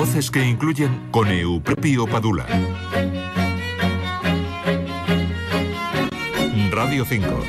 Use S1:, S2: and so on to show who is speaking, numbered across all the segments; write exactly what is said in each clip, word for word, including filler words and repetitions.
S1: Voces que incluyen con Eupropio Padula. Radio cinco.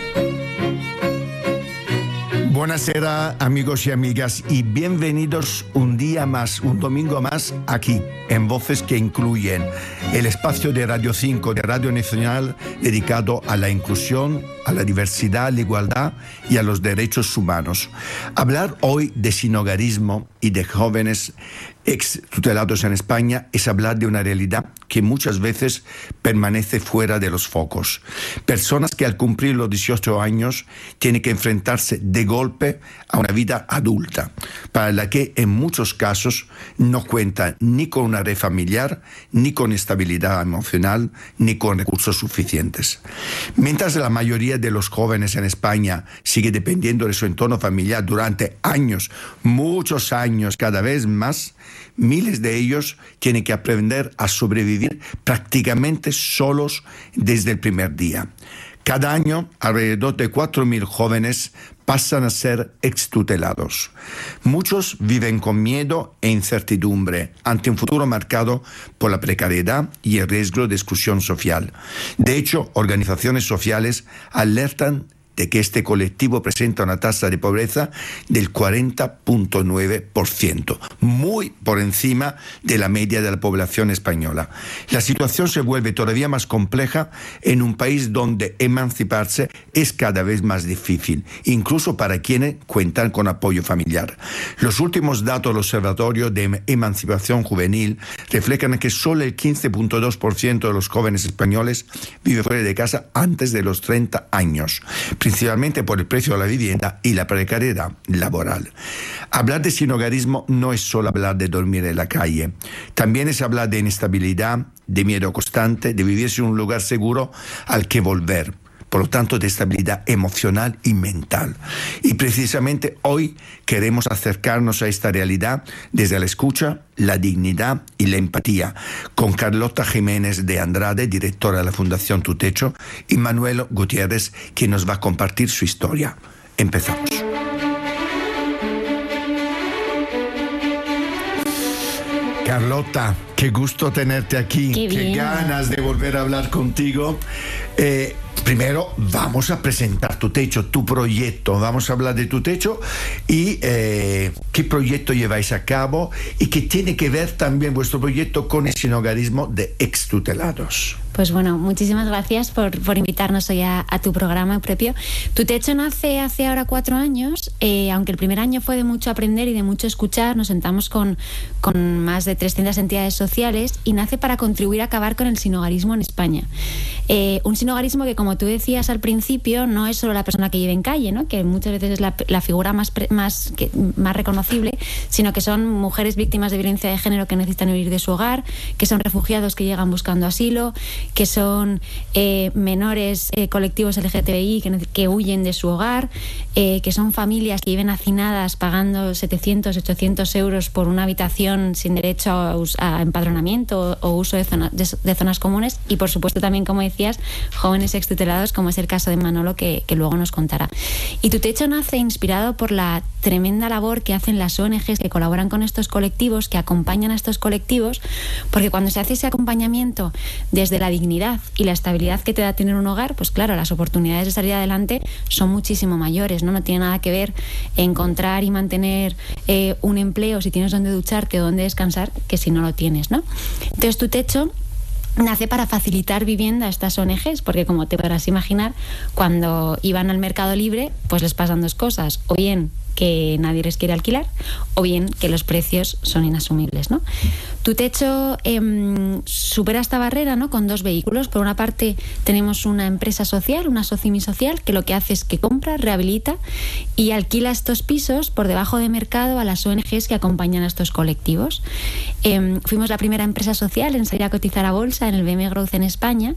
S2: Buonasera amigos y amigas y bienvenidos un día más, un domingo más aquí en Voces que Incluyen, el espacio de Radio cinco, de Radio Nacional dedicado a la inclusión, a la diversidad, a la igualdad y a los derechos humanos. Hablar hoy de sinhogarismo y de jóvenes ex tutelados en España es hablar de una realidad que muchas veces permanece fuera de los focos. Personas que al cumplir los dieciocho años tienen que enfrentarse de golpe a una vida adulta, para la que en muchos casos no cuentan ni con una red familiar, ni con estabilidad emocional, ni con recursos suficientes. Mientras la mayoría de los jóvenes en España sigue dependiendo de su entorno familiar durante años, muchos años, cada vez más, miles de ellos tienen que aprender a sobrevivir prácticamente solos desde el primer día. Cada año, alrededor de cuatro mil jóvenes pasan a ser extutelados. Muchos viven con miedo e incertidumbre ante un futuro marcado por la precariedad y el riesgo de exclusión social. De hecho, organizaciones sociales alertan de que este colectivo presenta una tasa de pobreza del cuarenta punto nueve por ciento, muy por encima de la media de la población española. La situación se vuelve todavía más compleja en un país donde emanciparse es cada vez más difícil, incluso para quienes cuentan con apoyo familiar. Los últimos datos del Observatorio de Emancipación Juvenil reflejan que solo el quince punto dos por ciento de los jóvenes españoles vive fuera de casa antes de los treinta años, principalmente por el precio de la vivienda y la precariedad laboral. Hablar de sinhogarismo no es solo hablar de dormir en la calle, también es hablar de inestabilidad, de miedo constante, de vivir sin un lugar seguro al que volver. Por lo tanto, de estabilidad emocional y mental. Y precisamente hoy queremos acercarnos a esta realidad desde la escucha, la dignidad y la empatía, con Carlota Jiménez de Andrade, directora de la Fundación Tu Techo, y Manuel Gutiérrez, quien nos va a compartir su historia. Empezamos. Carlota, qué gusto tenerte aquí.
S3: Qué,
S2: qué ganas de volver a hablar contigo. Eh, Primero vamos a presentar Tu Techo, tu proyecto. Vamos a hablar de Tu Techo y eh, qué proyecto lleváis a cabo y qué tiene que ver también vuestro proyecto con el sinhogarismo de extutelados.
S3: Pues bueno, muchísimas gracias por, por invitarnos hoy a, a tu programa propio. Tu Techo nace hace ahora cuatro años, eh, aunque el primer año fue de mucho aprender y de mucho escuchar. Nos sentamos con, con más de trescientas entidades sociales y nace para contribuir a acabar con el sinhogarismo en España. Eh, un sinhogarismo que, como tú decías al principio, no es solo la persona que vive en calle, ¿no? Que muchas veces es la, la figura más, más, que, más reconocible, sino que son mujeres víctimas de violencia de género que necesitan huir de su hogar, que son refugiados que llegan buscando asilo, que son eh, menores eh, colectivos L G T B I que, que huyen de su hogar, eh, que son familias que viven hacinadas pagando setecientos, ochocientos euros por una habitación sin derecho a, a empadronamiento o, o uso de, zona, de, de zonas comunes, y por supuesto también, como decías, jóvenes extutelados, como es el caso de Manolo, que, que luego nos contará. Y Tu Techo nace inspirado por la tremenda labor que hacen las O N Ges que colaboran con estos colectivos, que acompañan a estos colectivos, porque cuando se hace ese acompañamiento desde la dignidad y la estabilidad que te da tener un hogar, pues claro, las oportunidades de salir adelante son muchísimo mayores, ¿no? No tiene nada que ver encontrar y mantener eh, un empleo si tienes donde ducharte o donde descansar que si no lo tienes, ¿no? Entonces Tu Techo nace para facilitar vivienda a estas O N Ges, porque como te podrás imaginar, cuando iban al mercado libre, pues les pasan dos cosas: o bien que nadie les quiere alquilar, o bien que los precios son inasumibles, ¿no? Tu Techo eh, supera esta barrera, ¿no? Con dos vehículos. Por una parte tenemos una empresa social, una Socimi social, que lo que hace es que compra, rehabilita y alquila estos pisos por debajo de mercado a las O N Ges que acompañan a estos colectivos. Eh, fuimos la primera empresa social en salir a cotizar a bolsa en el B M Growth en España,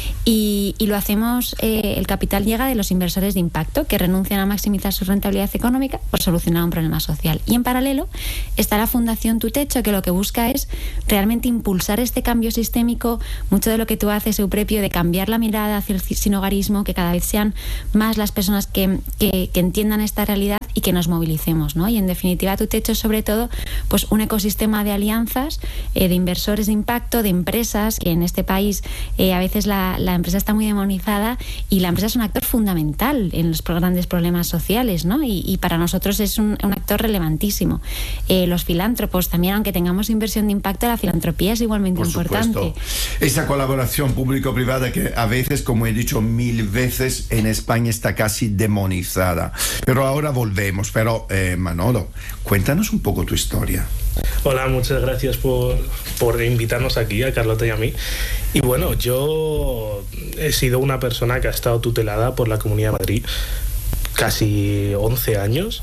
S3: y, y lo hacemos, eh, el capital llega de los inversores de impacto que renuncian a maximizar su rentabilidad económica por solucionar un problema social. Y en paralelo está la Fundación Tu Techo, que lo que busca es realmente impulsar este cambio sistémico, mucho de lo que tú haces, Eupropio, de cambiar la mirada hacia el sinhogarismo, que cada vez sean más las personas que, que, que entiendan esta realidad y que nos movilicemos, ¿no? Y en definitiva Tu Techo es sobre todo pues un ecosistema de alianzas fuerzas eh, de inversores de impacto, de empresas, que en este país eh, a veces la, la empresa está muy demonizada y la empresa es un actor fundamental en los grandes problemas sociales, ¿no? Y, y para nosotros es un, un actor relevantísimo. Eh, los filántropos también, aunque tengamos inversión de impacto, la filantropía es igualmente
S2: Por
S3: importante.
S2: supuesto. Esa colaboración público-privada que a veces, como he dicho mil veces, en España está casi demonizada. Pero ahora volvemos. Pero eh, Manolo, cuéntanos un poco tu historia.
S4: Hola, muchas gracias por, por invitarnos aquí, a Carlota y a mí. Y bueno, yo he sido una persona que ha estado tutelada por la Comunidad de Madrid casi once años.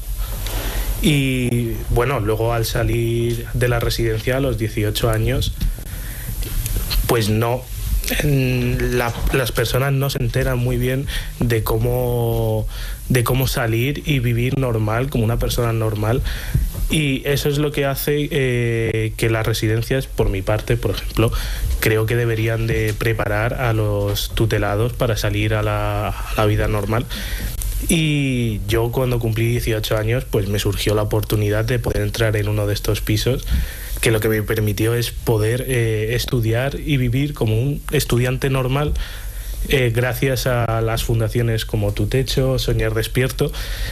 S4: Y bueno, luego al salir de la residencia a los dieciocho años, pues no, la, las personas no se enteran muy bien de cómo, de cómo salir y vivir normal, como una persona normal. Y eso es lo que hace eh, que las residencias, por mi parte, por ejemplo, creo que deberían de preparar a los tutelados para salir a la, a la vida normal. Y yo, cuando cumplí dieciocho años, pues me surgió la oportunidad de poder entrar en uno de estos pisos, que lo que me permitió es poder eh, estudiar y vivir como un estudiante normal, eh, gracias a las fundaciones como Tu Techo, Soñar Despierto.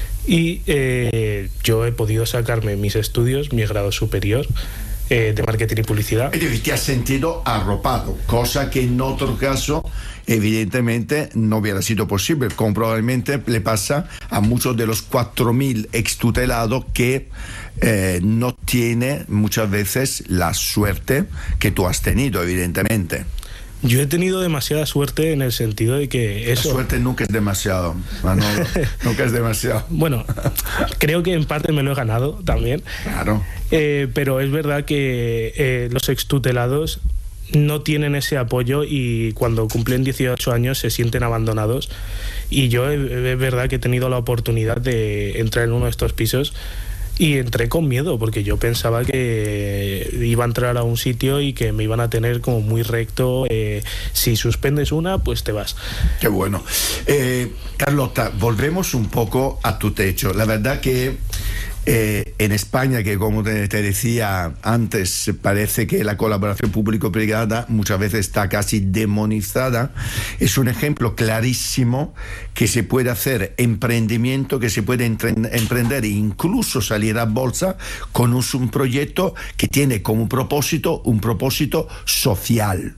S4: Y eh, yo he podido sacarme mis estudios, mi grado superior eh, de marketing y publicidad.
S2: Y te has sentido arropado, cosa que en otro caso evidentemente no hubiera sido posible, como probablemente le pasa a muchos de los cuatro mil extutelados que eh, no tienen muchas veces la suerte que tú has tenido, evidentemente.
S4: Yo he tenido demasiada suerte en el sentido de que eso...
S2: La suerte nunca es demasiado, Manolo, nunca es demasiado.
S4: Bueno, creo que en parte me lo he ganado también.
S2: Claro.
S4: Eh, pero es verdad que eh, los extutelados no tienen ese apoyo y cuando cumplen dieciocho años se sienten abandonados. Y yo es verdad que he tenido la oportunidad de entrar en uno de estos pisos. Y entré con miedo, porque yo pensaba que iba a entrar a un sitio y que me iban a tener como muy recto. Eh, si suspendes una, pues te vas.
S2: Qué bueno. Eh, Carlota, volvemos un poco a Tu Techo. La verdad que eh, en España, que como te, te decía antes, parece que la colaboración público-privada muchas veces está casi demonizada, es un ejemplo clarísimo que se puede hacer emprendimiento, que se puede emprender e incluso salir a bolsa con un, un proyecto que tiene como propósito un propósito social.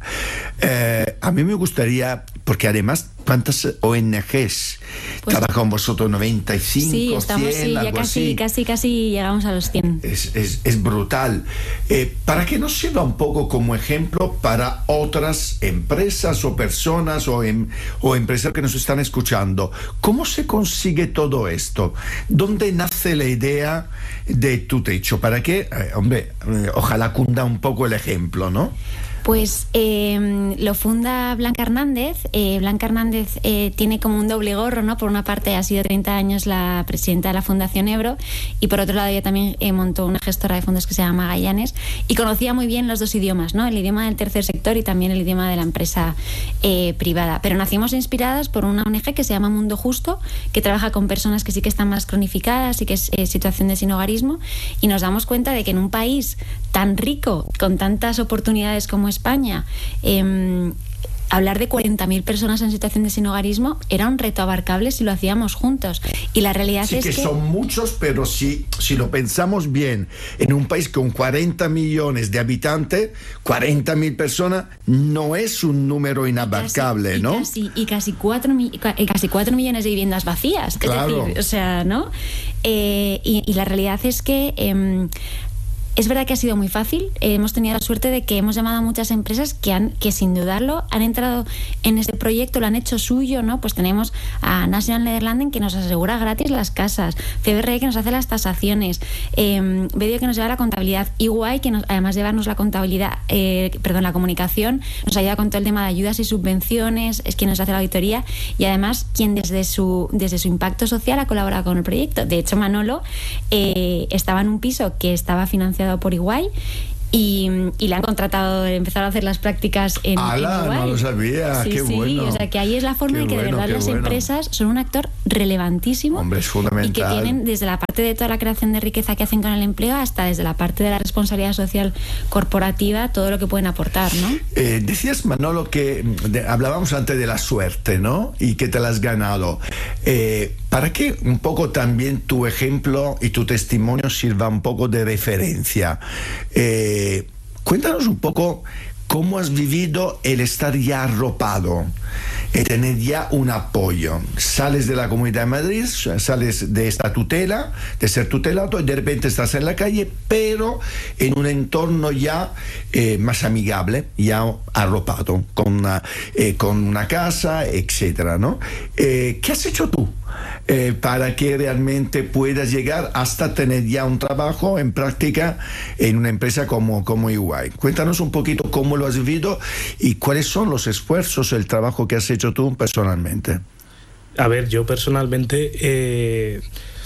S2: Eh, a mí me gustaría, porque además, ¿cuántas O N Ges pues, trabajan vosotros? ¿noventa y cinco?
S3: Sí, estamos,
S2: cien,
S3: sí, ya
S2: algo
S3: casi,
S2: así.
S3: casi, casi llegamos a los cien.
S2: Es, es, es brutal. Eh, para que nos sirva un poco como ejemplo para otras empresas o personas o, em, o empresas que nos están escuchando, ¿cómo se consigue todo esto? ¿Dónde nace la idea de Tu Techo? Para que, eh, hombre, eh, ojalá cunda un poco el ejemplo, ¿no?
S3: Pues eh, lo funda Blanca Hernández. Eh, Blanca Hernández eh, tiene como un doble gorro, ¿no? Por una parte ha sido treinta años la presidenta de la Fundación Ebro y por otro lado ella también eh, montó una gestora de fondos que se llama Magallanes y conocía muy bien los dos idiomas, ¿no? El idioma del tercer sector y también el idioma de la empresa eh, privada. Pero nacimos inspiradas por una O N Ge que se llama Mundo Justo, que trabaja con personas que sí que están más cronificadas y que es eh, situación de sinhogarismo, y nos damos cuenta de que en un país tan rico, con tantas oportunidades como España, eh, hablar de cuarenta mil personas en situación de sinhogarismo era un reto abarcable si lo hacíamos juntos. Y la realidad
S2: sí
S3: es
S2: que,
S3: que...
S2: son muchos, pero si, si lo pensamos bien, en un país con cuarenta millones de habitantes, cuarenta mil personas no es un número inabarcable,
S3: casi,
S2: ¿no?
S3: Y casi, y casi, cuatro, casi cuatro millones de viviendas vacías.
S2: Claro.
S3: Es decir, o sea, ¿no? Eh, y, y la realidad es que... Eh, Es verdad que ha sido muy fácil. Eh, hemos tenido la suerte de que hemos llamado a muchas empresas que, han, que sin dudarlo han entrado en este proyecto, lo han hecho suyo, ¿no? Pues tenemos a National Nederlanden, que nos asegura gratis las casas, C B R E, que nos hace las tasaciones, eh, Bedio, que nos lleva la contabilidad, E Y, que nos, además de llevarnos la contabilidad, eh, perdón, la comunicación, nos ayuda con todo el tema de ayudas y subvenciones, es quien nos hace la auditoría y además quien desde su, desde su impacto social ha colaborado con el proyecto. De hecho, Manolo eh, estaba en un piso que estaba financiado por E Y y, y le han contratado, empezaron a hacer las prácticas en,
S2: ¡Hala!
S3: en Uruguay.
S2: No lo sabía,
S3: sí,
S2: qué
S3: sí,
S2: bueno.
S3: O sea, que ahí es la forma
S2: Qué
S3: de que de
S2: bueno,
S3: verdad
S2: qué
S3: las
S2: bueno.
S3: empresas son un actor relevantísimo.
S2: Hombre, es fundamental.
S3: Y que tienen desde la parte de toda la creación de riqueza que hacen con el empleo hasta desde la parte de la responsabilidad social corporativa, todo lo que pueden aportar, ¿no?
S2: Eh, decías, Manolo, que de, hablábamos antes de la suerte, ¿no? Y que te la has ganado. Eh, para que un poco también tu ejemplo y tu testimonio sirva un poco de referencia. Eh, cuéntanos un poco cómo has vivido el estar ya arropado, el tener ya un apoyo. Sales de la Comunidad de Madrid, sales de esta tutela, de ser tutelado, y de repente estás en la calle, pero en un entorno ya eh, más amigable, ya arropado, con una, eh, con una casa, etcétera, ¿no? Eh, ¿Qué has hecho tú eh, para que realmente puedas llegar hasta tener ya un trabajo en práctica en una empresa como, como E Y? Cuéntanos un poquito cómo lo has vivido y cuáles son los esfuerzos, el trabajo que has hecho tú personalmente.
S4: A ver, yo personalmente, eh,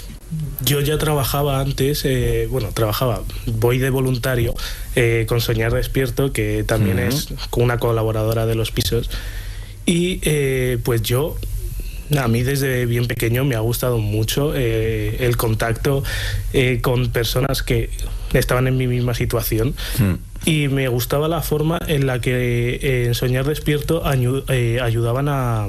S4: yo ya trabajaba antes, eh, bueno, trabajaba, voy de voluntario eh, con Soñar Despierto, que también uh-huh. es una colaboradora de los pisos, y eh, pues yo, a mí desde bien pequeño me ha gustado mucho eh, el contacto eh, con personas que estaban en mi misma situación. Uh-huh. Y me gustaba la forma en la que eh, en Soñar Despierto ayu- eh, ayudaban a,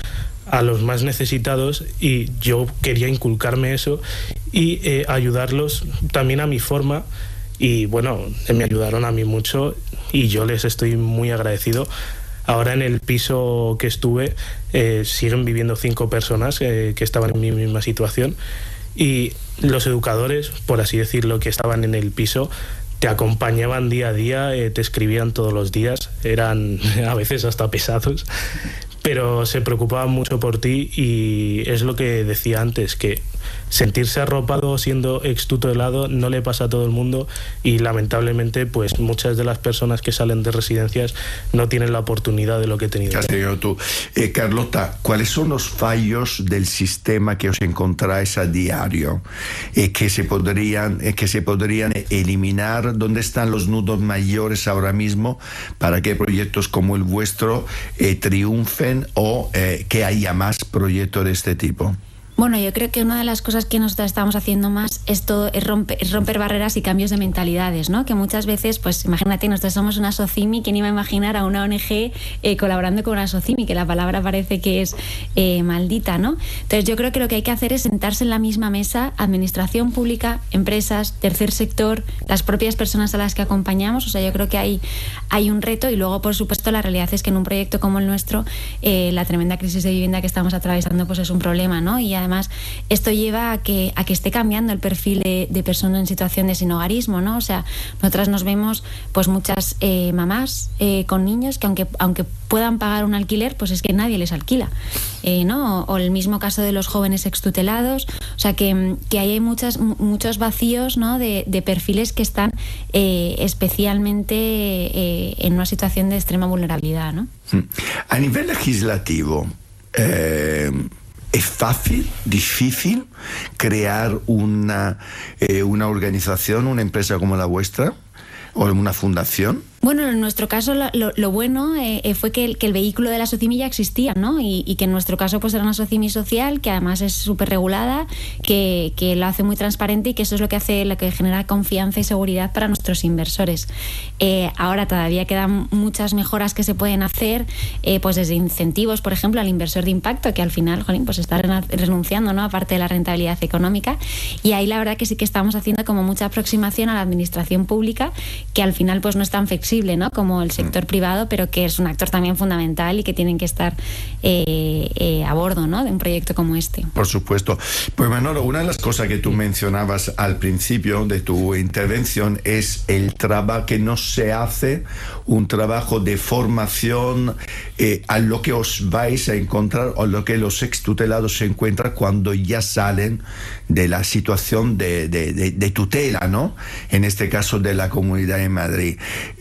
S4: a los más necesitados, y yo quería inculcarme eso y eh, ayudarlos también a mi forma, y bueno, me ayudaron a mí mucho y yo les estoy muy agradecido. Ahora en el piso que estuve eh, siguen viviendo cinco personas eh, que estaban en mi misma situación, y los educadores, por así decirlo, que estaban en el piso, te acompañaban día a día, eh, te escribían todos los días, eran a veces hasta pesados, pero se preocupaban mucho por ti, y es lo que decía antes, que sentirse arropado siendo extutelado no le pasa a todo el mundo, y lamentablemente pues muchas de las personas que salen de residencias no tienen la oportunidad de lo que he tenido.
S2: ¿Qué has tenido tú? Eh, Carlota, ¿cuáles son los fallos del sistema que os encontráis a diario eh, que se podrían, eh, que se podrían eliminar? ¿Dónde están los nudos mayores ahora mismo para que proyectos como el vuestro eh, triunfen, o eh, que haya más proyectos de este tipo?
S3: Bueno, yo creo que una de las cosas que nosotros estamos haciendo más es, todo, es, romper, es romper barreras y cambios de mentalidades, ¿no? Que muchas veces, pues imagínate, nosotros somos una SOCIMI, ¿quién iba a imaginar a una O N G eh, colaborando con una SOCIMI? Que la palabra parece que es eh, maldita, ¿no? Entonces yo creo que lo que hay que hacer es sentarse en la misma mesa, administración pública, empresas, tercer sector, las propias personas a las que acompañamos. O sea, yo creo que hay, hay un reto, y luego, por supuesto, la realidad es que en un proyecto como el nuestro, eh, la tremenda crisis de vivienda que estamos atravesando pues es un problema, ¿no? Y además Además, esto lleva a que, a que esté cambiando el perfil de, de personas en situación de sinhogarismo, ¿no? O sea, nosotras nos vemos pues muchas eh, mamás eh, con niños que aunque, aunque puedan pagar un alquiler, pues es que nadie les alquila, eh, ¿no? O, o el mismo caso de los jóvenes extutelados. O sea, que, que ahí hay muchas, muchos vacíos, ¿no? de, de perfiles que están eh, especialmente eh, en una situación de extrema vulnerabilidad, ¿no?
S2: A nivel legislativo, eh... ¿es fácil, difícil crear una, eh, una organización, una empresa como la vuestra, o una fundación?
S3: Bueno, en nuestro caso lo, lo, lo bueno eh, fue que el, que el vehículo de la SOCIMI ya existía, ¿no? Y, y que en nuestro caso pues era una SOCIMI social que además es súper regulada, que, que lo hace muy transparente, y que eso es lo que hace, lo que genera confianza y seguridad para nuestros inversores. Eh, ahora todavía quedan muchas mejoras que se pueden hacer, eh, pues desde incentivos, por ejemplo, al inversor de impacto, que al final, jolín, pues está renunciando, ¿no? Aparte de la rentabilidad económica. Y ahí la verdad que sí que estamos haciendo como mucha aproximación a la administración pública, que al final pues no es tan flexible, ¿no? Como el sector privado, pero que es un actor también fundamental y que tienen que estar eh, eh, a bordo, ¿no? De un proyecto como este.
S2: Por supuesto. Pues Manolo, una de las cosas que tú mencionabas al principio de tu intervención es el trabajo que no se hace, un trabajo de formación eh, a lo que os vais a encontrar, o lo que los extutelados se encuentran cuando ya salen de la situación de, de, de, de tutela, ¿no? En este caso de la Comunidad de Madrid.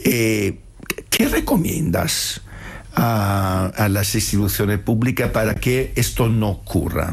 S2: Eh, ¿Qué recomiendas a, a las instituciones públicas para que esto no ocurra?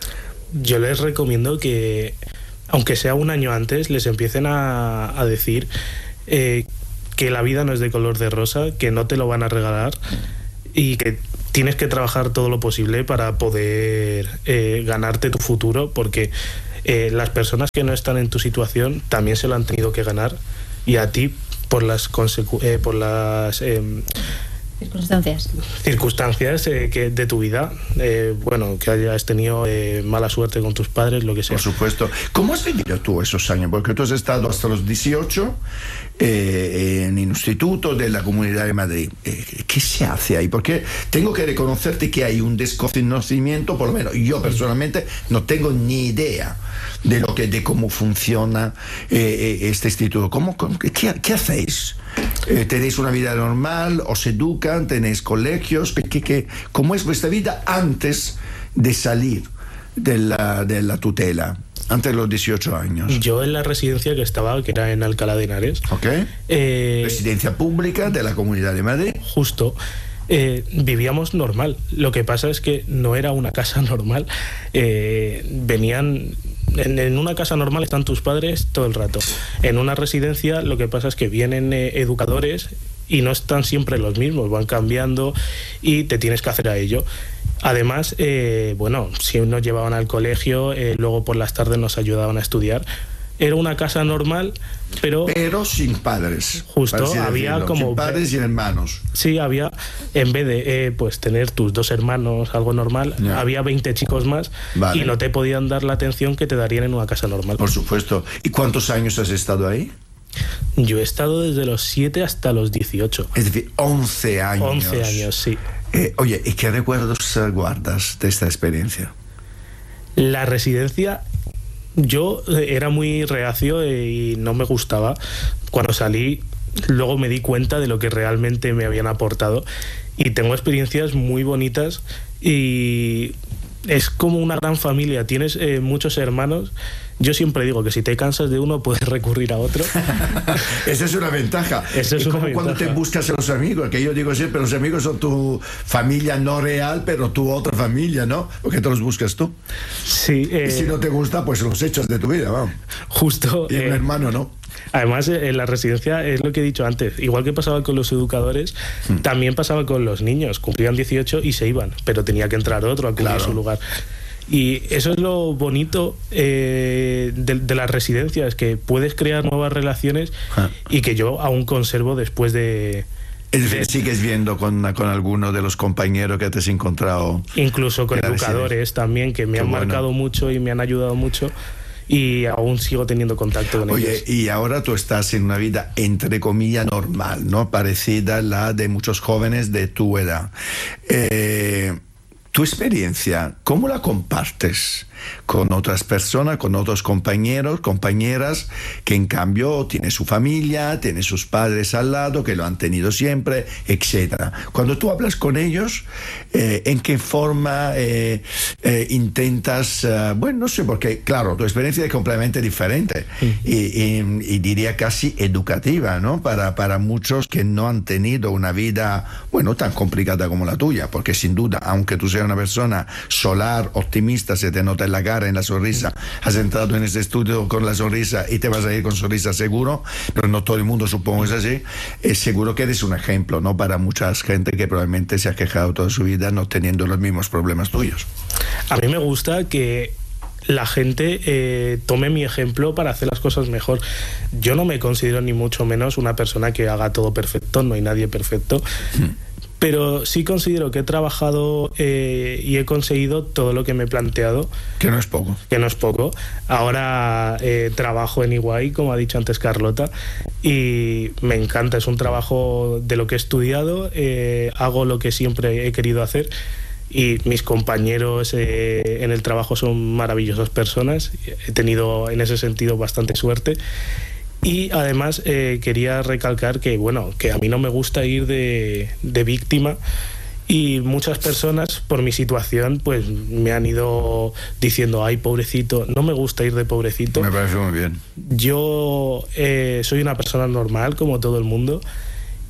S4: Yo les recomiendo que, aunque sea un año antes, les empiecen a, a decir eh, que la vida no es de color de rosa, que no te lo van a regalar y que tienes que trabajar todo lo posible para poder eh, ganarte tu futuro, porque eh, las personas que no están en tu situación también se lo han tenido que ganar, y a ti por las consecu- eh, por las eh,
S3: circunstancias
S4: circunstancias eh, que de tu vida, eh, bueno, que hayas tenido eh, mala suerte con tus padres, lo que sea.
S2: Por supuesto. ¿Cómo has vivido tú esos años? Porque tú has estado hasta los dieciocho eh, en el Instituto de la Comunidad de Madrid. Eh, ¿Qué se hace ahí? Porque tengo que reconocerte que hay un desconocimiento, por lo menos yo personalmente no tengo ni idea de lo que de cómo funciona eh, este instituto. ¿Cómo, cómo, qué, ¿Qué hacéis? Eh, ¿Tenéis una vida normal? ¿Os educan? ¿Tenéis colegios? ¿Qué, qué, qué? ¿Cómo es vuestra vida antes de salir de la, de la tutela? Antes de los dieciocho años.
S4: Yo en la residencia que estaba, que era en Alcalá de Henares.
S2: Ok.
S4: Eh,
S2: Residencia pública de la Comunidad de Madrid.
S4: Justo. Eh, vivíamos normal. Lo que pasa es que no era una casa normal. Eh, venían... En, en una casa normal están tus padres todo el rato. En una residencia lo que pasa es que vienen eh, educadores y no están siempre los mismos, van cambiando y te tienes que hacer a ello. Además, eh, bueno, si nos llevaban al colegio, eh, luego por las tardes nos ayudaban a estudiar. Era una casa normal, pero...
S2: Pero sin padres.
S4: Justo, había
S2: decirlo,
S4: como...
S2: Sin padres y hermanos.
S4: Sí, había, en vez de eh, pues tener tus dos hermanos, algo normal,
S2: Ya.
S4: había veinte chicos más,
S2: Vale.
S4: y no te podían dar la atención que te darían en una casa normal.
S2: Por supuesto. ¿Y cuántos años has estado ahí?
S4: Yo he estado desde los siete hasta los dieciocho.
S2: Es decir, once años.
S4: once años, sí.
S2: Eh, oye, ¿y qué recuerdos eh, guardas de esta experiencia?
S4: La residencia, yo eh, era muy reacio eh, y no me gustaba. Cuando salí, luego me di cuenta de lo que realmente me habían aportado, y tengo experiencias muy bonitas y es como una gran familia. Tienes eh, muchos hermanos. Yo siempre digo que si te cansas de uno puedes recurrir a otro.
S2: Esa es una ventaja.
S4: Esa es
S2: es
S4: una
S2: como cuando
S4: ventaja.
S2: te buscas a los amigos, que yo digo siempre, los amigos son tu familia no real, pero tu otra familia, ¿no? Porque te los buscas tú.
S4: Sí, eh,
S2: Y si no te gusta, pues los echas de tu vida, vamos.
S4: justo.
S2: Y un
S4: eh,
S2: hermano, ¿no?
S4: Además, en la residencia es lo que he dicho antes. Igual que pasaba con los educadores,
S2: Hmm.
S4: también pasaba con los niños. Cumplían dieciocho y se iban, pero tenía que entrar otro a cubrir
S2: Claro.
S4: su lugar. Y eso es lo bonito eh, de, de las residencias, que puedes crear nuevas relaciones
S2: Ah.
S4: y que yo aún conservo después de...
S2: Es decir, sigues viendo con, con alguno de los compañeros que te has encontrado.
S4: Incluso con
S2: de la
S4: educadores
S2: residencia.
S4: también, que me
S2: Qué
S4: han
S2: bueno.
S4: marcado mucho y me han ayudado mucho, y aún sigo teniendo contacto con
S2: Oye,
S4: ellos.
S2: y ahora tú estás en una vida, entre comillas, normal, ¿no? Parecida a la de muchos jóvenes de tu edad. Eh, tu experiencia, ¿cómo la compartes con otras personas, con otros compañeros, compañeras, que en cambio tienen su familia, tienen sus padres al lado, que lo han tenido siempre, etcétera? Cuando tú hablas con ellos, eh, ¿en qué forma eh, eh, intentas, eh, bueno, no sé, porque claro, tu experiencia es completamente diferente y, y- y diría casi educativa, ¿no? Para, para muchos que no han tenido una vida, bueno, tan complicada como la tuya, porque sin duda, aunque tú seas una persona solar, optimista, se te nota en la cara, en la sonrisa, has entrado en este estudio con la sonrisa y te vas a ir con sonrisa seguro, pero no todo el mundo supongo es así. Es seguro que eres un ejemplo, ¿no? Para mucha gente que probablemente se ha quejado toda su vida no teniendo los mismos problemas tuyos.
S4: A mí me gusta que la gente eh, tome mi ejemplo para hacer las cosas mejor. Yo no me considero ni mucho menos una persona que haga todo perfecto, no hay nadie perfecto. Pero sí considero que he trabajado eh, y he conseguido todo lo que me he planteado,
S2: Que no es poco.
S4: que no es poco. Ahora eh, trabajo en Iguay, como ha dicho antes Carlota, y me encanta. Es un trabajo de lo que he estudiado, eh, hago lo que siempre he querido hacer, y mis compañeros eh, en el trabajo son maravillosas personas. He tenido en ese sentido bastante suerte. Y además eh, quería recalcar que, bueno, que a mí no me gusta ir de, de víctima, y muchas personas por mi situación pues me han ido diciendo, ay, pobrecito. No me gusta ir de pobrecito.
S2: Me parece muy bien.
S4: Yo eh, soy una persona normal como todo el mundo,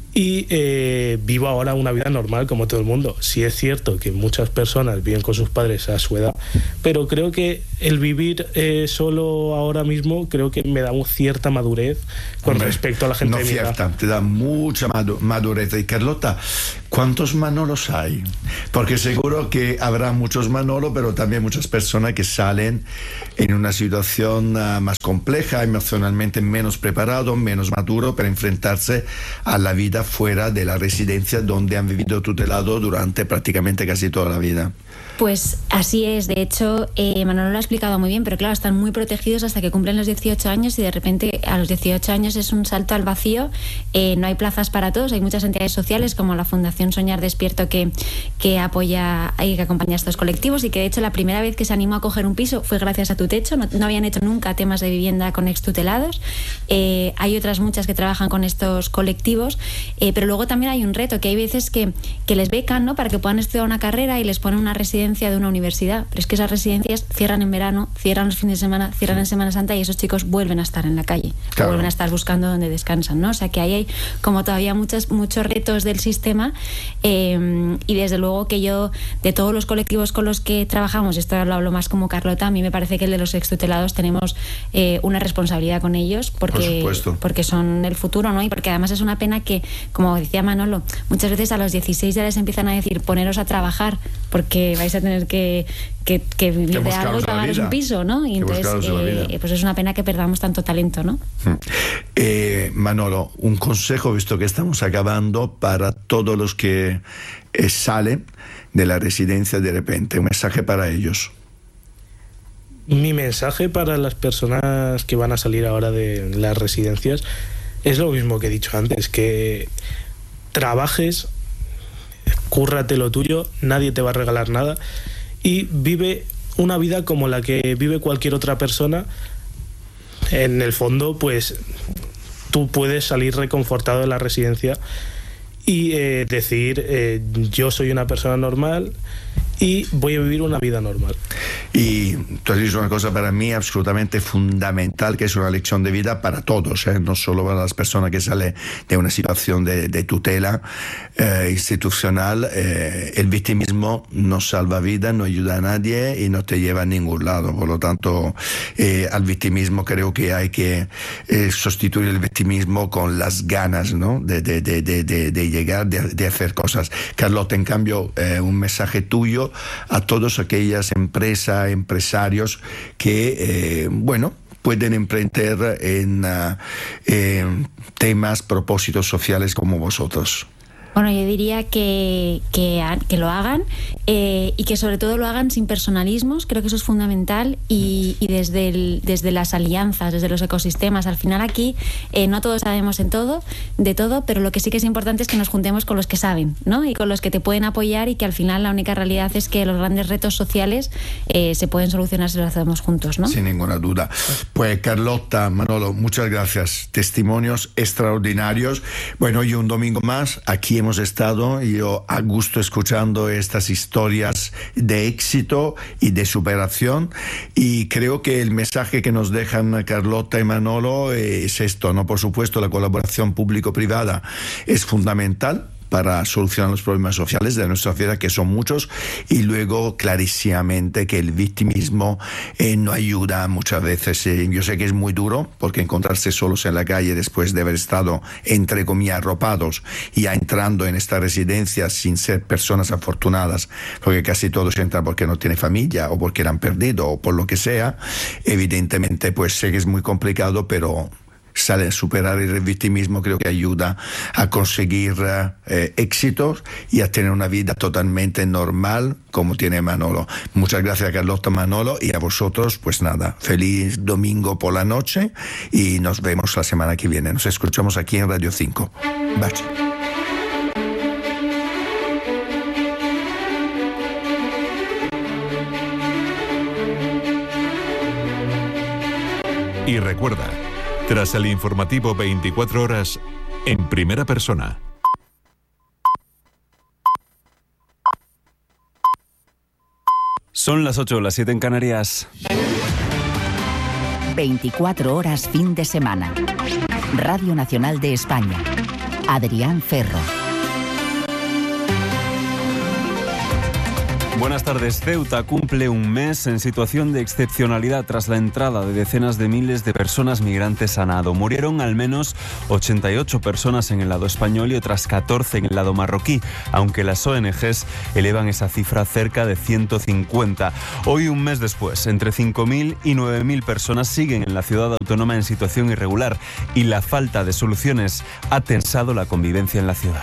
S4: y eh, vivo ahora una vida normal como todo el mundo. Sí es cierto que muchas personas viven con sus padres a su edad, pero creo que el vivir eh, solo ahora mismo creo que me da una cierta madurez con Hombre, respecto a la gente
S2: no
S4: de mi
S2: cierta,
S4: edad.
S2: Te da mucha madurez. Y Carlota, ¿cuántos Manolos hay? Porque seguro que habrá muchos Manolo, pero también muchas personas que salen en una situación uh, más compleja, emocionalmente menos preparado, menos maduro para enfrentarse a la vida fuera de la residencia donde han vivido tutelado durante prácticamente casi toda la vida.
S3: Pues así es, de hecho, eh, Manolo lo ha explicado muy bien, pero claro, están muy protegidos hasta que cumplen los dieciocho años y de repente a los dieciocho años es un salto al vacío, eh, no hay plazas para todos, hay muchas entidades sociales como la Fundación Soñar Despierto que, que apoya y que acompaña a estos colectivos y que de hecho la primera vez que se animó a coger un piso fue gracias a Tu Techo, no, no habían hecho nunca temas de vivienda con extutelados, eh, hay otras muchas que trabajan con estos colectivos, eh, pero luego también hay un reto, que hay veces que, que les becan, ¿no?, para que puedan estudiar una carrera y les ponen una residencia de una universidad, pero es que esas residencias cierran en verano, cierran los fines de semana, cierran en Semana Santa y esos chicos vuelven a estar en la calle, claro. vuelven a estar buscando donde descansan, ¿no? O sea que ahí hay como todavía muchos, muchos retos del sistema eh, y desde luego que yo, de todos los colectivos con los que trabajamos, esto lo hablo más como Carlota, a mí me parece que el de los extutelados tenemos eh, una responsabilidad con ellos porque,
S2: Por
S3: porque son el futuro, ¿no? Y porque además es una pena que, como decía Manolo, muchas veces a los dieciséis ya les empiezan a decir poneros a trabajar porque vais a tener que, que, que vivir que de algo y pagaros un piso, ¿no? Y entonces eh, pues es una pena que perdamos tanto talento, ¿no?
S2: Eh, Manolo, un consejo, visto que estamos acabando, para todos los que eh, salen de la residencia de repente, un mensaje para ellos.
S4: Mi mensaje para las personas que van a salir ahora de las residencias es lo mismo que he dicho antes, que trabajes, cúrrate lo tuyo, nadie te va a regalar nada y vive una vida como la que vive cualquier otra persona. En el fondo, pues tú puedes salir reconfortado de la residencia y eh, decir eh, yo soy una persona normal y voy a vivir una vida normal.
S2: Y tú has dicho una cosa para mí absolutamente fundamental, que es una lección de vida para todos, ¿eh? No solo para las personas que salen de una situación de, de tutela eh, institucional. Eh, el victimismo no salva vida, no ayuda a nadie y no te lleva a ningún lado. Por lo tanto, eh, al victimismo creo que hay que eh, sustituir el victimismo con las ganas, ¿no?, de, de, de, de, de, de llegar, de, de hacer cosas. Carlota, en cambio, eh, un mensaje tuyo a todas aquellas empresas, empresarios que, eh, bueno, pueden emprender en, uh, en temas, propósitos sociales como vosotros.
S3: Bueno, yo diría que, que, que lo hagan eh, y que sobre todo lo hagan sin personalismos, creo que eso es fundamental y, y desde, el, desde las alianzas, desde los ecosistemas. Al final aquí eh, no todos sabemos en todo, de todo, pero lo que sí que es importante es que nos juntemos con los que saben, ¿no? Y con los que te pueden apoyar y que al final la única realidad es que los grandes retos sociales eh, se pueden solucionar si lo hacemos juntos, ¿no?
S2: Sin ninguna duda. Pues Carlota, Manolo, muchas gracias. Testimonios extraordinarios. Bueno, hoy un domingo más, aquí hemos estado, yo a gusto escuchando estas historias de éxito y de superación, y creo que el mensaje que nos dejan Carlota y Manolo es esto, ¿no? Por supuesto, la colaboración público-privada es fundamental para solucionar los problemas sociales de nuestra sociedad, que son muchos, y luego clarísimamente que el victimismo eh, no ayuda muchas veces. Eh, yo sé que es muy duro, porque encontrarse solos en la calle después de haber estado, entre comillas, arropados, y ya entrando en esta residencia sin ser personas afortunadas, porque casi todos entran porque no tienen familia, o porque eran perdido, o por lo que sea, evidentemente pues sé que es muy complicado, pero sale, superar el victimismo creo que ayuda a conseguir eh, éxitos y a tener una vida totalmente normal como tiene Manolo. Muchas gracias a Carlota, Manolo, y a vosotros, pues nada, feliz domingo por la noche y nos vemos la semana que viene. Nos escuchamos aquí en Radio cinco. Bye.
S1: Y recuerda, tras el informativo veinticuatro horas, en primera persona.
S5: Son las ocho, las siete en Canarias.
S6: veinticuatro horas fin de semana. Radio Nacional de España. Adrián Ferro.
S5: Buenas tardes. Ceuta cumple un mes en situación de excepcionalidad tras la entrada de decenas de miles de personas migrantes a nado. Murieron al menos ochenta y ocho personas en el lado español y otras catorce en el lado marroquí, aunque las O N Ges elevan esa cifra a cerca de ciento cincuenta. Hoy, un mes después, entre cinco mil y nueve mil personas siguen en la ciudad autónoma en situación irregular y la falta de soluciones ha tensado la convivencia en la ciudad.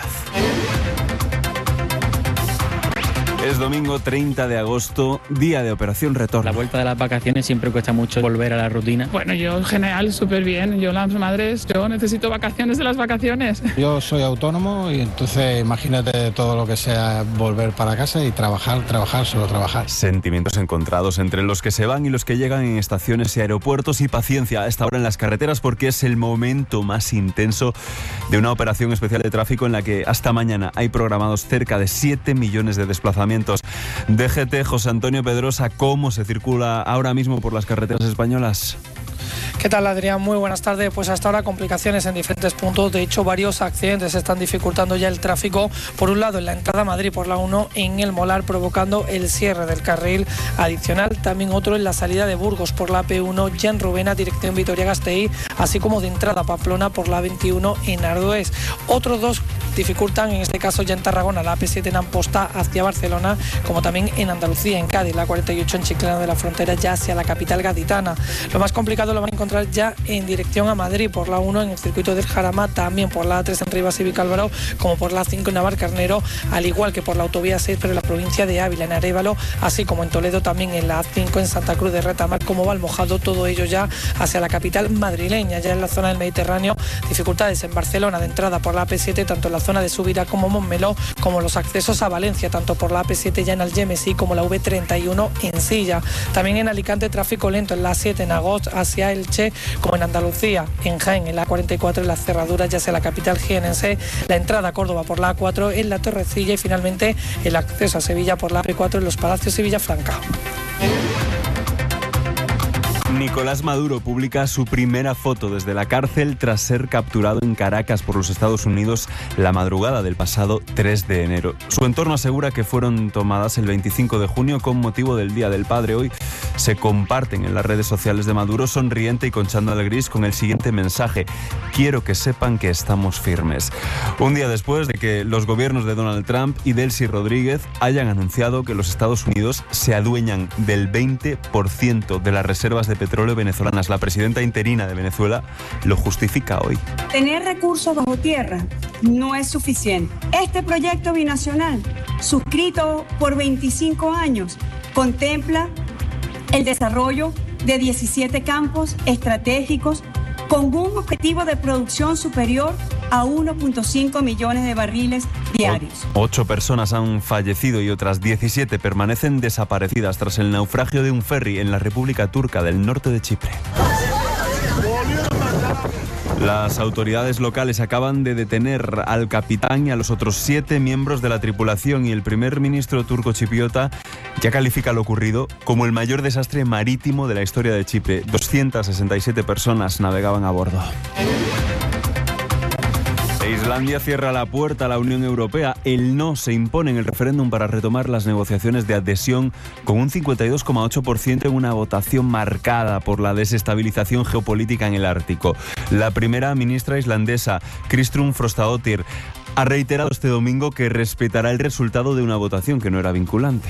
S5: Es domingo treinta de agosto, día de Operación Retorno.
S7: La vuelta de las vacaciones siempre cuesta mucho volver a la rutina.
S8: Bueno, yo en general súper bien. Yo las madres, yo necesito vacaciones de las vacaciones.
S9: Yo soy autónomo y entonces imagínate todo lo que sea volver para casa y trabajar, trabajar, solo trabajar.
S5: Sentimientos encontrados entre los que se van y los que llegan en estaciones y aeropuertos, y paciencia a esta hora en las carreteras porque es el momento más intenso de una operación especial de tráfico en la que hasta mañana hay programados cerca de siete millones de desplazamientos. D G T, José Antonio Pedrosa, ¿cómo se circula ahora mismo por las carreteras españolas?
S10: ¿Qué tal, Adrián? Muy buenas tardes. Pues hasta ahora complicaciones en diferentes puntos. De hecho, varios accidentes están dificultando ya el tráfico. Por un lado, en la entrada a Madrid por la uno, en el Molar, provocando el cierre del carril adicional. También otro en la salida de Burgos por la P uno, ya en Rubena, dirección Vitoria-Gasteiz, así como de entrada a Pamplona por la veintiuno en Ardoés. Otros dos dificultan, en este caso ya en Tarragona, la A P siete en Amposta hacia Barcelona, como también en Andalucía, en Cádiz, la cuarenta y ocho en Chiclana de la Frontera, ya hacia la capital gaditana. Lo más complicado lo van a encontrar ya en dirección a Madrid por la uno en el circuito del Jarama, también por la A tres en Rivas y Vicálvaro, como por la A cinco en Navalcarnero, al igual que por la autovía seis, pero en la provincia de Ávila, en Arévalo, así como en Toledo, también en la A cinco en Santa Cruz de Retamar, como Valmojado, todo ello ya hacia la capital madrileña. Ya en la zona del Mediterráneo, dificultades en Barcelona de entrada por la A P siete, tanto en la zona de Subirá como Montmeló, como los accesos a Valencia, tanto por la A P siete ya en Algemesí como la V treinta y uno en Silla. También en Alicante, tráfico lento en la A siete en Agost hacia Elche, como en Andalucía, en Jaén, en la A cuarenta y cuatro en las cerraduras ya hacia la capital jienense, la entrada a Córdoba por la A cuatro en la Torrecilla y finalmente el acceso a Sevilla por la A P cuatro en los Palacios y Villafranca.
S5: Nicolás Maduro publica su primera foto desde la cárcel tras ser capturado en Caracas por los Estados Unidos la madrugada del pasado tres de enero. Su entorno asegura que fueron tomadas el veinticinco de junio con motivo del Día del Padre. Hoy se comparten en las redes sociales de Maduro sonriente y con chándal gris con el siguiente mensaje: quiero que sepan que estamos firmes. Un día después de que los gobiernos de Donald Trump y Delcy Rodríguez hayan anunciado que los Estados Unidos se adueñan del veinte por ciento de las reservas de petróleo venezolanas. La presidenta interina de Venezuela lo justifica hoy.
S11: Tener recursos bajo tierra no es suficiente. Este proyecto binacional, suscrito por veinticinco años, contempla el desarrollo de diecisiete campos estratégicos con un objetivo de producción superior a uno punto cinco millones de barriles diarios.
S5: Ocho personas han fallecido y otras diecisiete permanecen desaparecidas tras el naufragio de un ferry en la República Turca del norte de Chipre. Las autoridades locales acaban de detener al capitán y a los otros siete miembros de la tripulación, y el primer ministro turco chipriota ya califica lo ocurrido como el mayor desastre marítimo de la historia de Chipre. doscientas sesenta y siete personas navegaban a bordo. Islandia cierra la puerta a la Unión Europea. El no se impone en el referéndum para retomar las negociaciones de adhesión con un cincuenta y dos coma ocho por ciento en una votación marcada por la desestabilización geopolítica en el Ártico. La primera ministra islandesa, Kristrún Frostadóttir, ha reiterado este domingo que respetará el resultado de una votación que no era vinculante.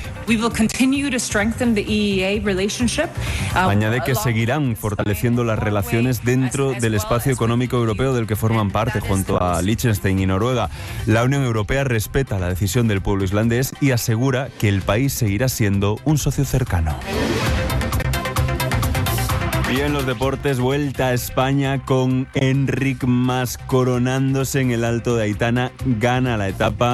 S5: Añade que seguirán fortaleciendo las relaciones dentro del espacio económico europeo del que forman parte, junto a Liechtenstein y Noruega. La Unión Europea respeta la decisión del pueblo islandés y asegura que el país seguirá siendo un socio cercano. Y en los deportes, vuelta a España con Enric Mas coronándose en el Alto de Aitana. Gana la etapa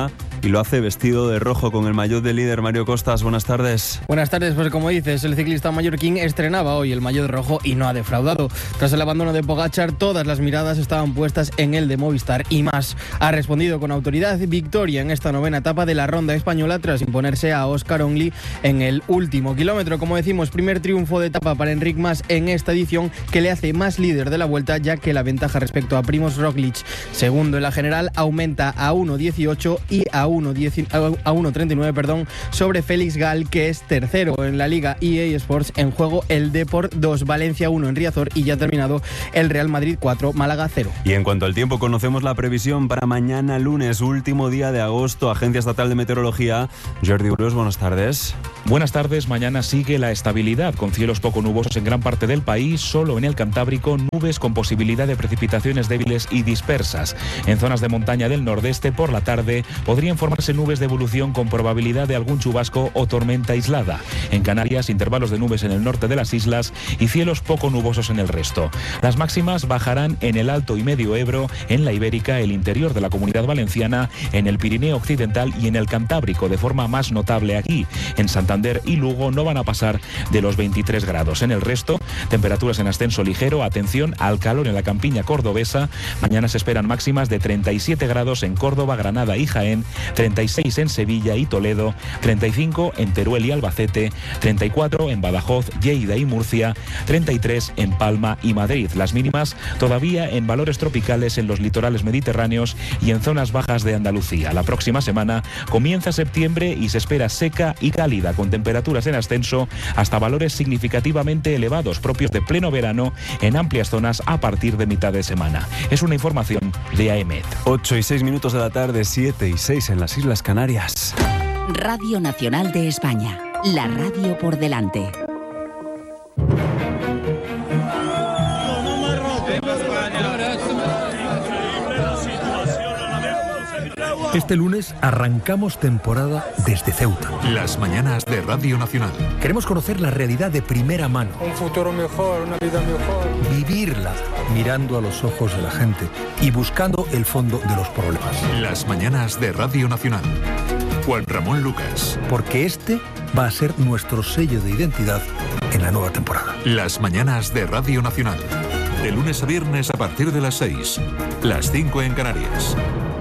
S5: y lo hace vestido de rojo con el maillot de líder. Mario Costas, buenas tardes.
S6: Buenas tardes, pues como dices, el ciclista mallorquín estrenaba hoy el maillot rojo y no ha defraudado. Tras el abandono de Pogačar, todas las miradas estaban puestas en el de Movistar y más. Ha respondido con autoridad, victoria en esta novena etapa de la ronda española tras imponerse a Óscar Onlí en el último kilómetro. Como decimos, primer triunfo de etapa para Enric Mas en esta edición, que le hace más líder de la Vuelta, ya que la ventaja respecto a Primož Roglič, segundo en la general, aumenta a uno dieciocho y a uno treinta y nueve perdón, sobre Félix Gal, que es tercero en la Liga E A Sports. En juego el Depor dos, Valencia uno en Riazor, y ya ha terminado el Real Madrid cuatro, Málaga cero.
S5: Y en cuanto al tiempo, conocemos la previsión para mañana lunes, último día de agosto. Agencia Estatal de Meteorología. Jordi Bruce, buenas tardes.
S12: Buenas tardes. Mañana sigue la estabilidad, con cielos poco nubosos en gran parte del país. Solo en el Cantábrico, nubes con posibilidad de precipitaciones débiles y dispersas. En zonas de montaña del nordeste, por la tarde, podrían formarse nubes de evolución con probabilidad de algún chubasco o tormenta aislada. En Canarias, intervalos de nubes en el norte de las islas y cielos poco nubosos en el resto. Las máximas bajarán en el Alto y Medio Ebro, en la Ibérica, el interior de la Comunidad Valenciana, en el Pirineo Occidental y en el Cantábrico, de forma más notable aquí. En Santander y Lugo no van a pasar de los veintitrés grados. En el resto, temperaturas en ascenso ligero. Atención al calor en la campiña cordobesa. Mañana se esperan máximas de treinta y siete grados en Córdoba, Granada y Jaén, treinta y seis en Sevilla y Toledo, treinta y cinco en Teruel y Albacete, treinta y cuatro en Badajoz, Lleida y Murcia, treinta y tres en Palma y Madrid. Las mínimas todavía en valores tropicales en los litorales mediterráneos y en zonas bajas de Andalucía. La próxima semana comienza septiembre y se espera seca y cálida, con temperaturas en ascenso hasta valores significativamente elevados, propios de pleno verano en amplias zonas a partir de mitad de semana. Es una información de AEMET.
S5: ocho y seis minutos de la tarde, siete y seis en las Islas Canarias.
S13: Radio Nacional de España, la radio por delante.
S14: Este lunes arrancamos temporada desde Ceuta.
S1: Las mañanas de Radio Nacional.
S14: Queremos conocer la realidad de primera mano.
S15: Un futuro mejor, una vida mejor.
S14: Vivirla mirando a los ojos de la gente y buscando el fondo de los problemas.
S1: Las mañanas de Radio Nacional. Juan Ramón Lucas.
S14: Porque este va a ser nuestro sello de identidad en la nueva temporada.
S1: Las mañanas de Radio Nacional. De lunes a viernes a partir de las seis. Las cinco en Canarias.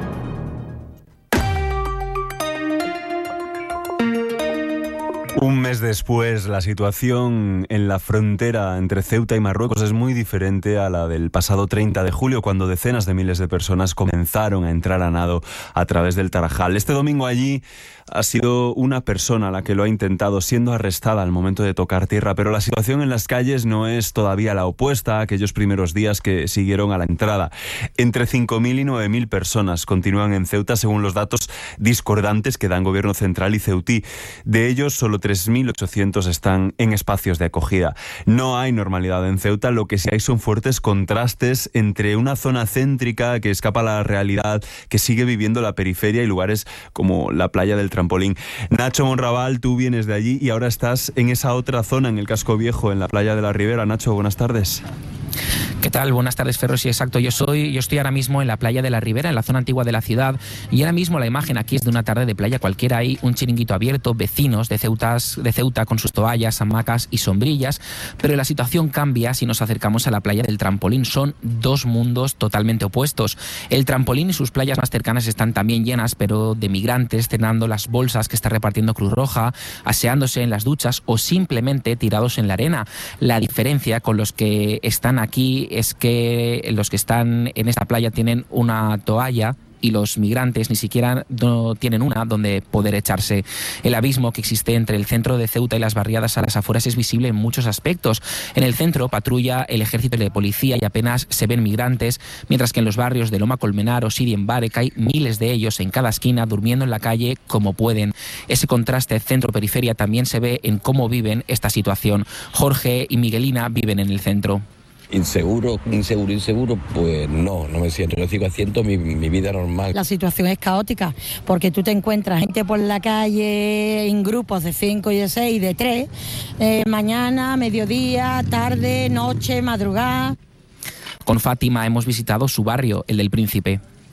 S5: Un mes después, la situación en la frontera entre Ceuta y Marruecos es muy diferente a la del pasado treinta de julio, cuando decenas de miles de personas comenzaron a entrar a nado a través del Tarajal. Este domingo allí ha sido una persona la que lo ha intentado, siendo arrestada al momento de tocar tierra, pero la situación en las calles no es todavía la opuesta a aquellos primeros días que siguieron a la entrada. Entre cinco mil y nueve mil personas continúan en Ceuta, según los datos discordantes que dan Gobierno Central y Ceutí. De ellos, solo tres mil ochocientos están en espacios de acogida. No hay normalidad en Ceuta, lo que sí hay son fuertes contrastes entre una zona céntrica que escapa a la realidad, que sigue viviendo la periferia, y lugares como la playa del Trampolín. Nacho Monraval, tú vienes de allí y ahora estás en esa otra zona, en el Casco Viejo, en la playa de la Ribera. Nacho, buenas tardes.
S16: ¿Qué tal? Buenas tardes, Ferro. Sí, exacto. Yo soy, yo estoy ahora mismo en la playa de la Ribera, en la zona antigua de la ciudad, y ahora mismo la imagen aquí es de una tarde de playa cualquiera. Hay un chiringuito abierto, vecinos de Ceuta, de Ceuta con sus toallas, hamacas y sombrillas, pero la situación cambia si nos acercamos a la playa del Trampolín. Son dos mundos totalmente opuestos. El Trampolín y sus playas más cercanas están también llenas, pero de migrantes cenando las bolsas que está repartiendo Cruz Roja, aseándose en las duchas o simplemente tirados en la arena. La diferencia con los que están aquí es que los que están en esta playa tienen una toalla y los migrantes ni siquiera no tienen una donde poder echarse. El abismo que existe entre el centro de Ceuta y las barriadas a las afueras es visible en muchos aspectos. En el centro patrulla el ejército de policía y apenas se ven migrantes, mientras que en los barrios de Loma Colmenar o Sidi en Barek hay miles de ellos en cada esquina durmiendo en la calle como pueden. Ese contraste centro-periferia también se ve en cómo viven esta situación. Jorge y Miguelina viven en el centro.
S17: Inseguro, inseguro, inseguro, pues no, no me siento. Yo sigo haciendo mi, mi vida normal.
S18: La situación es caótica, porque tú te encuentras gente por la calle en grupos de cinco y de seis y de tres, eh, mañana, mediodía, tarde, noche, madrugada.
S16: Con Fátima hemos visitado su barrio, el del Príncipe.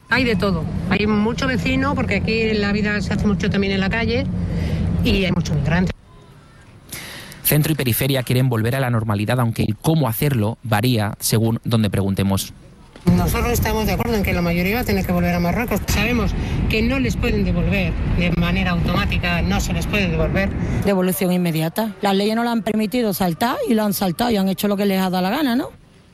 S19: Hay de todo, hay mucho vecino, porque aquí la vida se hace mucho también en la calle y hay muchos migrantes.
S16: Centro y periferia quieren volver a la normalidad, aunque el cómo hacerlo varía según donde preguntemos.
S19: Nosotros estamos de acuerdo en que la mayoría va a tener que volver a Marruecos. Sabemos que no les pueden devolver de manera automática, no se les puede devolver.
S18: Devolución inmediata. Las leyes no la han permitido saltar y lo han saltado y han hecho lo que les ha dado la gana, ¿no?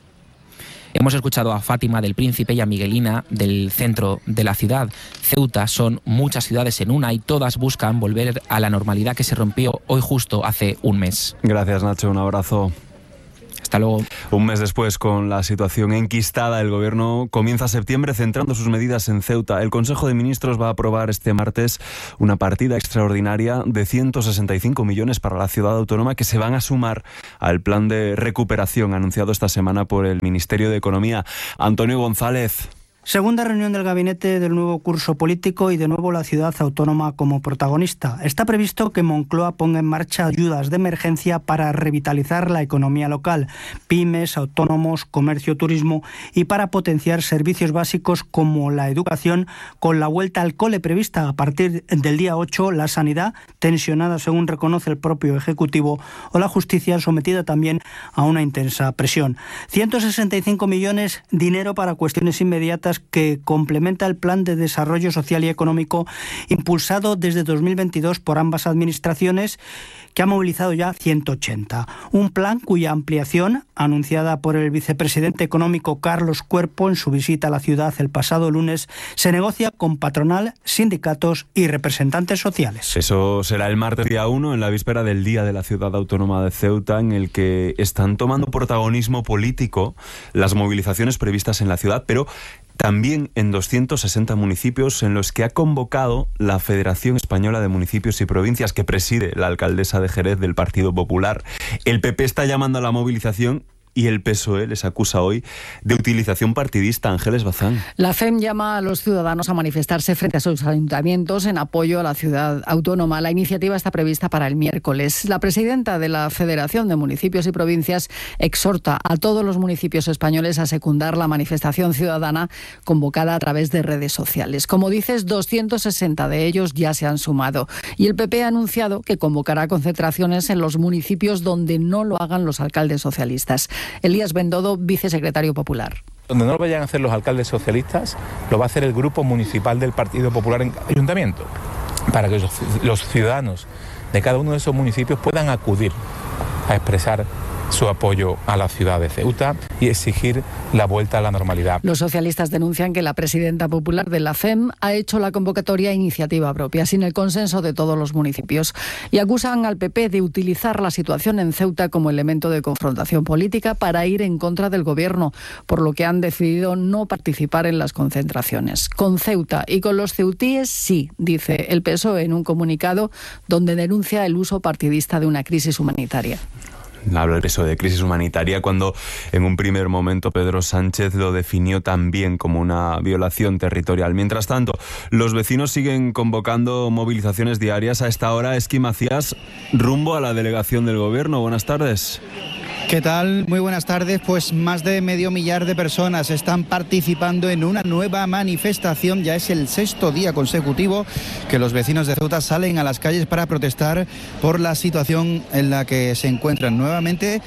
S16: Hemos escuchado a Fátima del Príncipe y a Miguelina del centro de la ciudad. Ceuta son muchas ciudades en una y todas buscan volver a la normalidad que se rompió hoy justo hace un mes.
S5: Gracias, Nacho, un abrazo.
S16: Hasta luego.
S5: Un mes después, con la situación enquistada, el Gobierno comienza septiembre centrando sus medidas en Ceuta. El Consejo de Ministros va a aprobar este martes una partida extraordinaria de ciento sesenta y cinco millones para la ciudad autónoma que se van a sumar al plan de recuperación anunciado esta semana por el Ministerio de Economía. Antonio González.
S20: Segunda reunión del gabinete del nuevo curso político y de nuevo la ciudad autónoma como protagonista. Está previsto que Moncloa ponga en marcha ayudas de emergencia para revitalizar la economía local, pymes, autónomos, comercio, turismo y para potenciar servicios básicos como la educación con la vuelta al cole prevista a partir del día ocho, la sanidad tensionada según reconoce el propio Ejecutivo o la justicia sometida también a una intensa presión. ciento sesenta y cinco millones, dinero para cuestiones inmediatas que complementa el Plan de Desarrollo Social y Económico impulsado desde dos mil veintidós por ambas administraciones, que ha movilizado ya ciento ochenta. Un plan cuya ampliación, anunciada por el vicepresidente económico Carlos Cuerpo en su visita a la ciudad el pasado lunes, se negocia con patronal, sindicatos y representantes sociales.
S5: Eso será el martes día uno, en la víspera del Día de la Ciudad Autónoma de Ceuta, en el que están tomando protagonismo político las movilizaciones previstas en la ciudad, pero también en doscientos sesenta municipios en los que ha convocado la Federación Española de Municipios y Provincias, que preside la alcaldesa de Jerez del Partido Popular. El P P está llamando a la movilización y el P S O E les acusa hoy de utilización partidista. Ángeles Bazán.
S21: La F E M llama a los ciudadanos a manifestarse frente a sus ayuntamientos en apoyo a la ciudad autónoma. La iniciativa está prevista para el miércoles. La presidenta de la Federación de Municipios y Provincias exhorta a todos los municipios españoles a secundar la manifestación ciudadana convocada a través de redes sociales. Como dices, doscientos sesenta de ellos ya se han sumado. Y el P P ha anunciado que convocará concentraciones en los municipios donde no lo hagan los alcaldes socialistas. Elías Bendodo, vicesecretario popular.
S22: Donde no lo vayan a hacer los alcaldes socialistas, lo va a hacer el grupo municipal del Partido Popular en cada ayuntamiento, para que los ciudadanos de cada uno de esos municipios puedan acudir a expresar su apoyo a la ciudad de Ceuta y exigir la vuelta a la normalidad.
S21: Los socialistas denuncian que la presidenta popular de la F E M ha hecho la convocatoria a iniciativa propia, sin el consenso de todos los municipios, y acusan al P P de utilizar la situación en Ceuta como elemento de confrontación política para ir en contra del gobierno, por lo que han decidido no participar en las concentraciones. Con Ceuta y con los ceutíes sí, dice el P S O E en un comunicado donde denuncia el uso partidista de una crisis humanitaria.
S5: Habla el P S O E de crisis humanitaria cuando en un primer momento Pedro Sánchez lo definió también como una violación territorial. Mientras tanto, los vecinos siguen convocando movilizaciones diarias. A esta hora, Esqui Macías, rumbo a la delegación del Gobierno. Buenas tardes.
S23: ¿Qué tal? Muy buenas tardes. Pues más de medio millar de personas están participando en una nueva manifestación. Ya es el sexto día consecutivo que los vecinos de Ceuta salen a las calles para protestar por la situación en la que se encuentran. Nuevamente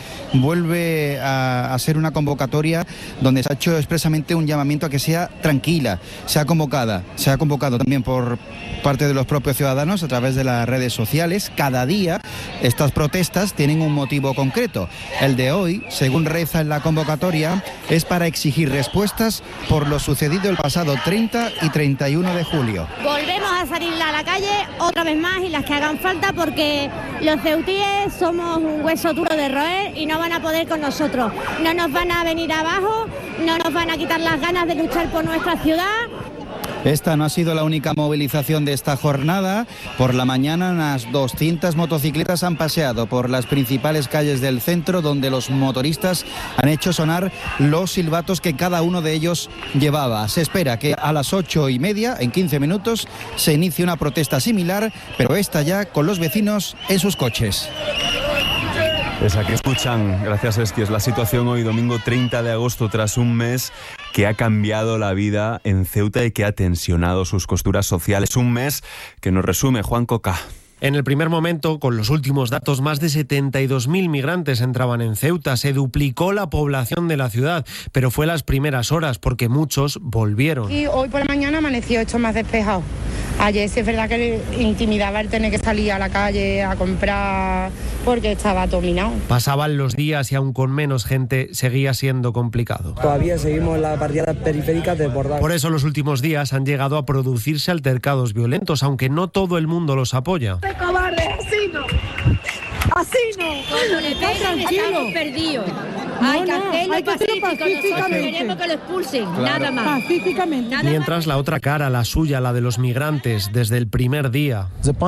S23: vuelve a, a ser una convocatoria donde se ha hecho expresamente un llamamiento a que sea tranquila, sea convocada. Se ha convocado también por parte de los propios ciudadanos a través de las redes sociales. Cada día estas protestas tienen un motivo concreto. El de hoy, según reza en la convocatoria, es para exigir respuestas por lo sucedido el pasado treinta y treinta y uno de julio.
S24: Volvemos a salir a la calle otra vez más y las que hagan falta, porque los ceutíes somos un hueso duro de roer y no van a poder con nosotros. No nos van a venir abajo, no nos van a quitar las ganas de luchar por nuestra ciudad.
S23: Esta no ha sido la única movilización de esta jornada. Por la mañana unas doscientas motocicletas han paseado por las principales calles del centro, donde los motoristas han hecho sonar los silbatos que cada uno de ellos llevaba. Se espera que a las ocho y media, en quince minutos, se inicie una protesta similar, pero esta ya con los vecinos en sus coches.
S5: Esa que escuchan, gracias Esqui, es la situación hoy domingo treinta de agosto, tras un mes que ha cambiado la vida en Ceuta y que ha tensionado sus costuras sociales. Un mes que nos resume Juan Coca.
S2: En el primer momento, con los últimos datos, más de setenta y dos mil migrantes entraban en Ceuta. Se duplicó la población de la ciudad, pero fue las primeras horas porque muchos volvieron.
S3: Y hoy por la mañana amaneció esto más despejado. Ayer sí es verdad que intimidaba el tener que salir a la calle a comprar porque estaba dominado.
S2: Pasaban los días y aún con menos gente seguía siendo complicado.
S4: Todavía seguimos en las barriadas periféricas desbordadas.
S2: Por eso los últimos días han llegado a producirse altercados violentos, aunque no todo el mundo los apoya.
S7: ¡Cobarde! ¡Así no! ¡Así no!
S24: Cuando le peguen estamos perdidos. Hay que hacerlo pacífico. Nosotros queremos que lo expulsen, claro. Nada más.
S7: Pacíficamente.
S2: Nada Mientras la otra cara, la suya, la de los migrantes, desde el primer día.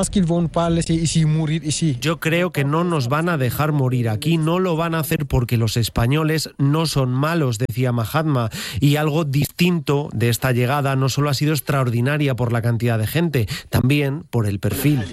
S2: Yo creo que no nos van a dejar morir aquí, no lo van a hacer porque los españoles no son malos, decía Mahatma. Y algo distinto de esta llegada no solo ha sido extraordinaria por la cantidad de gente, también por el perfil.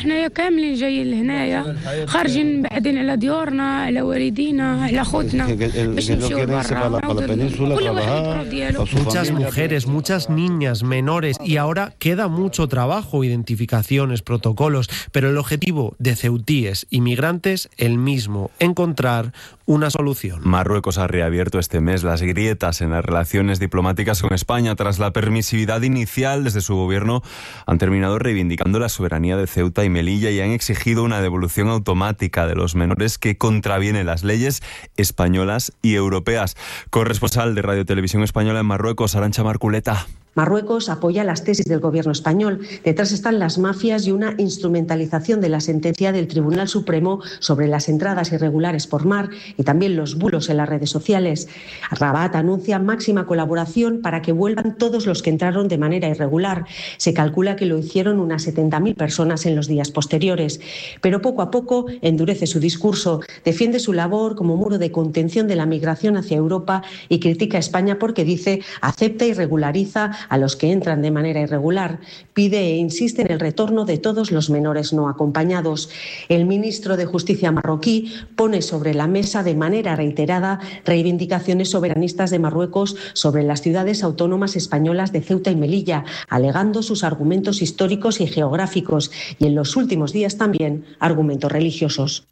S2: Que, el, que no quieren irse para la, para la península, trabajar. Muchas mujeres, muchas niñas, menores, y ahora queda mucho trabajo, identificaciones, protocolos, pero el objetivo de ceutíes y migrantes el mismo, encontrar una solución.
S5: Marruecos ha reabierto este mes las grietas en las relaciones diplomáticas con España. Tras la permisividad inicial desde su gobierno, han terminado reivindicando la soberanía de Ceuta y Melilla y han exigido una devolución automática de los menores que contraviene las leyes españolas y europeas. Corresponsal de Radio Televisión Española en Marruecos, Arantxa Marculeta.
S25: Marruecos apoya las tesis del gobierno español. Detrás están las mafias y una instrumentalización de la sentencia del Tribunal Supremo sobre las entradas irregulares por mar y también los bulos en las redes sociales. Rabat anuncia máxima colaboración para que vuelvan todos los que entraron de manera irregular. Se calcula que lo hicieron unas setenta mil personas en los días posteriores. Pero poco a poco endurece su discurso, defiende su labor como muro de contención de la migración hacia Europa y critica a España porque dice acepta y regulariza a los que entran de manera irregular. Pide e insiste en el retorno de todos los menores no acompañados. El ministro de Justicia marroquí pone sobre la mesa de manera reiterada reivindicaciones soberanistas de Marruecos sobre las ciudades autónomas españolas de Ceuta y Melilla, alegando sus argumentos históricos y geográficos y en los últimos días también argumentos religiosos.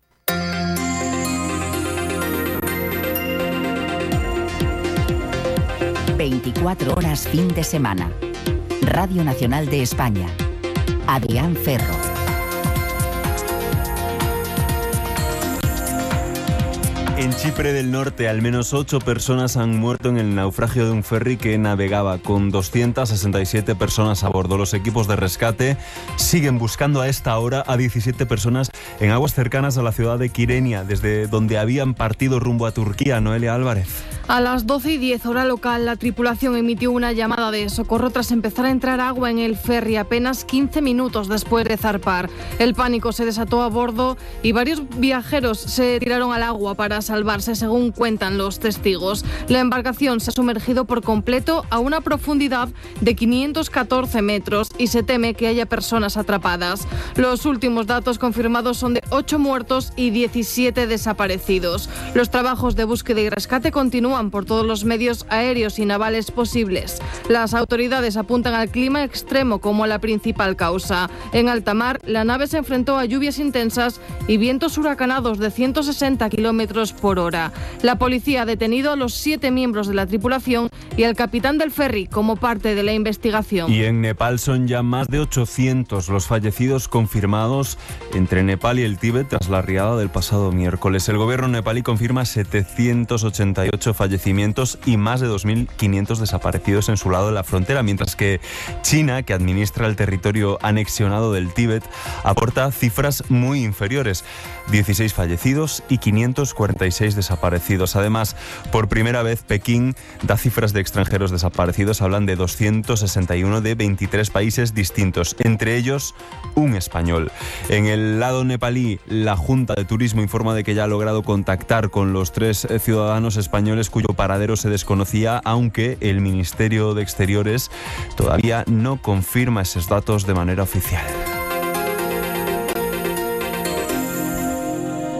S13: veinticuatro horas fin de semana. Radio Nacional de España. Adrián Ferro.
S5: En Chipre del Norte, al menos ocho personas han muerto en el naufragio de un ferry que navegaba con doscientas sesenta y siete personas a bordo. Los equipos de rescate siguen buscando a esta hora a diecisiete personas en aguas cercanas a la ciudad de Kyrenia, desde donde habían partido rumbo a Turquía. Noelia Álvarez.
S26: A las doce y diez hora local, la tripulación emitió una llamada de socorro tras empezar a entrar agua en el ferry apenas quince minutos después de zarpar. El pánico se desató a bordo y varios viajeros se tiraron al agua para salvarse, según cuentan los testigos. La embarcación se ha sumergido por completo a una profundidad de quinientos catorce metros y se teme que haya personas atrapadas. Los últimos datos confirmados son de ocho muertos y diecisiete desaparecidos. Los trabajos de búsqueda y rescate continúan por todos los medios aéreos y navales posibles. Las autoridades apuntan al clima extremo como la principal causa. En alta mar, la nave se enfrentó a lluvias intensas y vientos huracanados de ciento sesenta kilómetros por hora. La policía ha detenido a los siete miembros de la tripulación y al capitán del ferry como parte de la investigación.
S5: Y en Nepal son ya más de ochocientos los fallecidos confirmados entre Nepal y el Tíbet tras la riada del pasado miércoles. El gobierno nepalí confirma setecientos ochenta y ocho fallecimientos y más de dos mil quinientos desaparecidos en su lado de la frontera, mientras que China, que administra el territorio anexionado del Tíbet, aporta cifras muy inferiores: dieciséis fallecidos y quinientos cuarenta y seis desaparecidos. Además, por primera vez Pekín da cifras de extranjeros desaparecidos. Hablan de doscientos sesenta y uno de veintitrés países distintos, entre ellos un español. En el lado nepalí, la Junta de Turismo informa de que ya ha logrado contactar con los tres ciudadanos españoles cuyo paradero se desconocía, aunque el Ministerio de Exteriores todavía no confirma esos datos de manera oficial.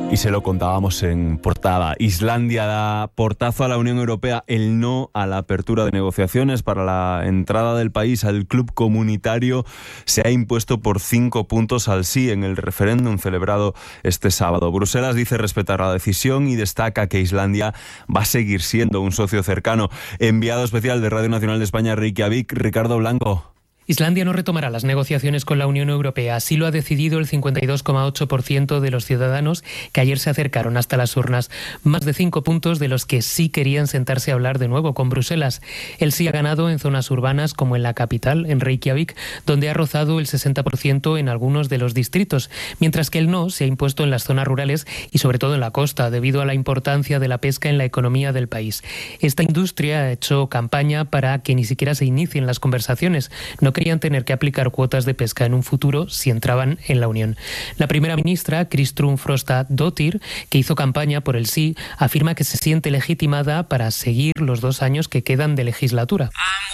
S5: Y se lo contábamos en portada. Islandia da portazo a la Unión Europea, el no a la apertura de negociaciones para la entrada del país al club comunitario se ha impuesto por cinco puntos al sí en el referéndum celebrado este sábado. Bruselas dice respetar la decisión y destaca que Islandia va a seguir siendo un socio cercano. Enviado especial de Radio Nacional de España, Reykjavik, Ricardo Blanco.
S6: Islandia no retomará las negociaciones con la Unión Europea. Así lo ha decidido el cincuenta y dos coma ocho por ciento de los ciudadanos que ayer se acercaron hasta las urnas. Más de cinco puntos de los que sí querían sentarse a hablar de nuevo con Bruselas. El sí ha ganado en zonas urbanas como en la capital, en Reykjavik, donde ha rozado el sesenta por ciento en algunos de los distritos, mientras que el no se ha impuesto en las zonas rurales y sobre todo en la costa, debido a la importancia de la pesca en la economía del país. Esta industria ha hecho campaña para que ni siquiera se inicien las conversaciones. No querían tener que aplicar cuotas de pesca en un futuro si entraban en la Unión. La primera ministra, Kristrún Frostadóttir, que hizo campaña por el sí, afirma que se siente legitimada para seguir los dos años que quedan de legislatura.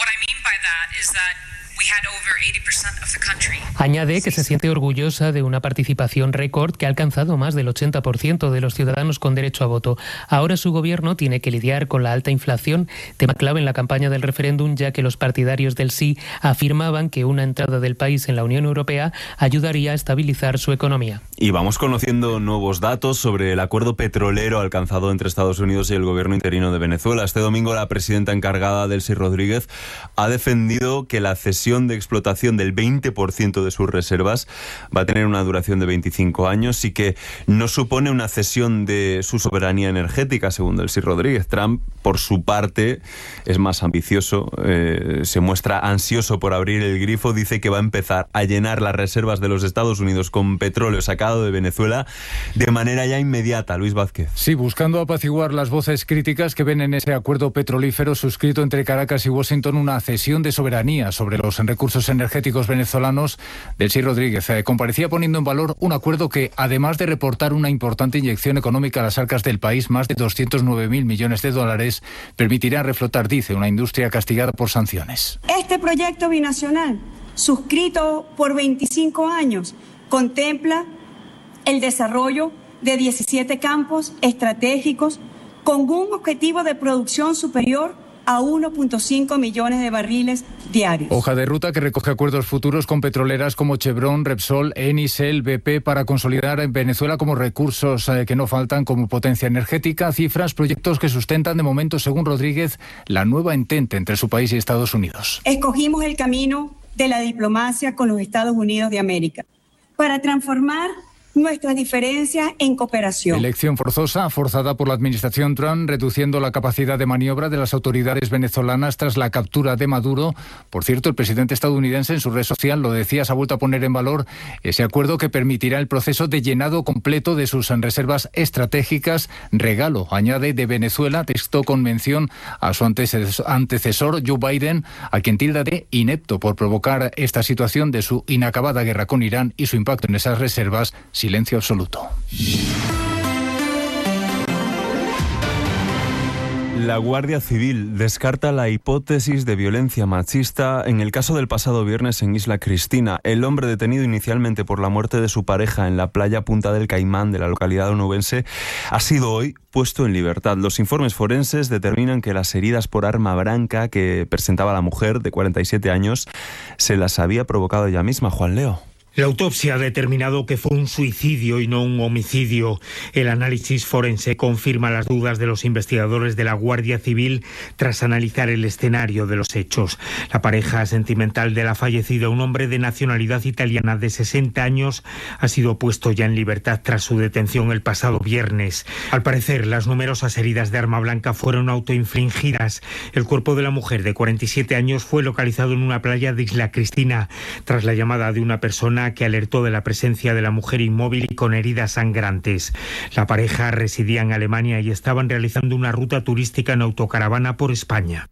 S6: Añade que se siente orgullosa de una participación récord que ha alcanzado más del ochenta por ciento de los ciudadanos con derecho a voto. Ahora su gobierno tiene que lidiar con la alta inflación, tema clave en la campaña del referéndum, ya que los partidarios del sí afirmaban que una entrada del país en la Unión Europea ayudaría a estabilizar su economía.
S5: Y vamos conociendo nuevos datos sobre el acuerdo petrolero alcanzado entre Estados Unidos y el gobierno interino de Venezuela. Este domingo la presidenta encargada, Delcy Rodríguez, ha defendido que la cesión de explotación del veinte por ciento de sus reservas va a tener una duración de veinticinco años y que no supone una cesión de su soberanía energética, según Delcy Rodríguez. Trump, por su parte, es más ambicioso, eh, se muestra ansioso por abrir el grifo, dice que va a empezar a llenar las reservas de los Estados Unidos con petróleo sacado de Venezuela de manera ya inmediata. Luis Vázquez.
S8: Sí, buscando apaciguar las voces críticas que ven en ese acuerdo petrolífero suscrito entre Caracas y Washington una cesión de soberanía sobre los recursos energéticos venezolanos. Delcy Rodríguez eh, comparecía poniendo en valor un acuerdo que, además de reportar una importante inyección económica a las arcas del país, más de doscientos nueve mil millones de dólares, permitirá reflotar, dice, una industria castigada por sanciones.
S9: Este proyecto binacional, suscrito por veinticinco años, contempla el desarrollo de diecisiete campos estratégicos con un objetivo de producción superior a uno punto cinco millones de barriles diarios.
S8: Hoja de ruta que recoge acuerdos futuros con petroleras como Chevron, Repsol, Eni, Shell, B P para consolidar en Venezuela como recursos eh, que no faltan como potencia energética, cifras, proyectos que sustentan de momento, según Rodríguez, la nueva entente entre su país y Estados Unidos.
S9: Escogimos el camino de la diplomacia con los Estados Unidos de América para transformar nuestras diferencias en cooperación.
S8: Elección forzosa, forzada por la administración Trump, reduciendo la capacidad de maniobra de las autoridades venezolanas tras la captura de Maduro. Por cierto, el presidente estadounidense en su red social, lo decía, se ha vuelto a poner en valor ese acuerdo que permitirá el proceso de llenado completo de sus reservas estratégicas. Regalo, añade, de Venezuela, texto con mención a su antecesor Joe Biden, a quien tilda de inepto por provocar esta situación de su inacabada guerra con Irán y su impacto en esas reservas. Silencio absoluto.
S5: La Guardia Civil descarta la hipótesis de violencia machista en el caso del pasado viernes en Isla Cristina. El hombre detenido inicialmente por la muerte de su pareja en la playa Punta del Caimán de la localidad onubense ha sido hoy puesto en libertad. Los informes forenses determinan que las heridas por arma blanca que presentaba la mujer de cuarenta y siete años se las había provocado ella misma. Juan Leo.
S10: La autopsia ha determinado que fue un suicidio y no un homicidio. El análisis forense confirma las dudas de los investigadores de la Guardia Civil tras analizar el escenario de los hechos. La pareja sentimental de la fallecida, un hombre de nacionalidad italiana de sesenta años, ha sido puesto ya en libertad tras su detención el pasado viernes. Al parecer, las numerosas heridas de arma blanca fueron autoinfligidas. El cuerpo de la mujer de cuarenta y siete años fue localizado en una playa de Isla Cristina tras la llamada de una persona que alertó de la presencia de la mujer inmóvil y con heridas sangrantes. La pareja residía en Alemania y estaban realizando una ruta turística en autocaravana por España.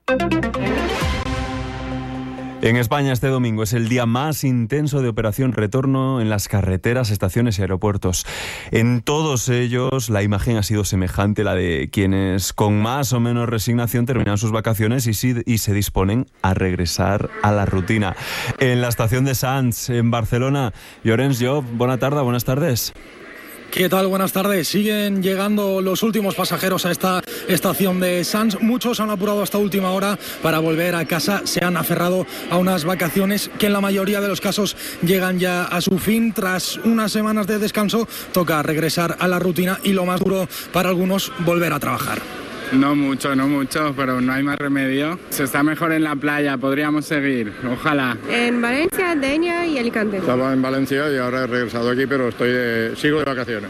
S5: En España este domingo es el día más intenso de operación retorno en las carreteras, estaciones y aeropuertos. En todos ellos la imagen ha sido semejante a la de quienes con más o menos resignación terminan sus vacaciones y, si, y se disponen a regresar a la rutina. En la estación de Sants, en Barcelona, Llorenç Job, buena tarde, buenas tardes.
S1: ¿Qué tal? Buenas tardes. Siguen llegando los últimos pasajeros a esta estación de Sants. Muchos han apurado hasta última hora para volver a casa. Se han aferrado a unas vacaciones que en la mayoría de los casos llegan ya a su fin. Tras unas semanas de descanso, toca regresar a la rutina y lo más duro para algunos, volver a trabajar.
S11: No mucho, no mucho, pero no hay más remedio. Se está mejor en la playa, podríamos seguir, ojalá.
S12: En Valencia, Denia y Alicante.
S14: Estaba en Valencia y ahora he regresado aquí, pero estoy de, sigo de vacaciones.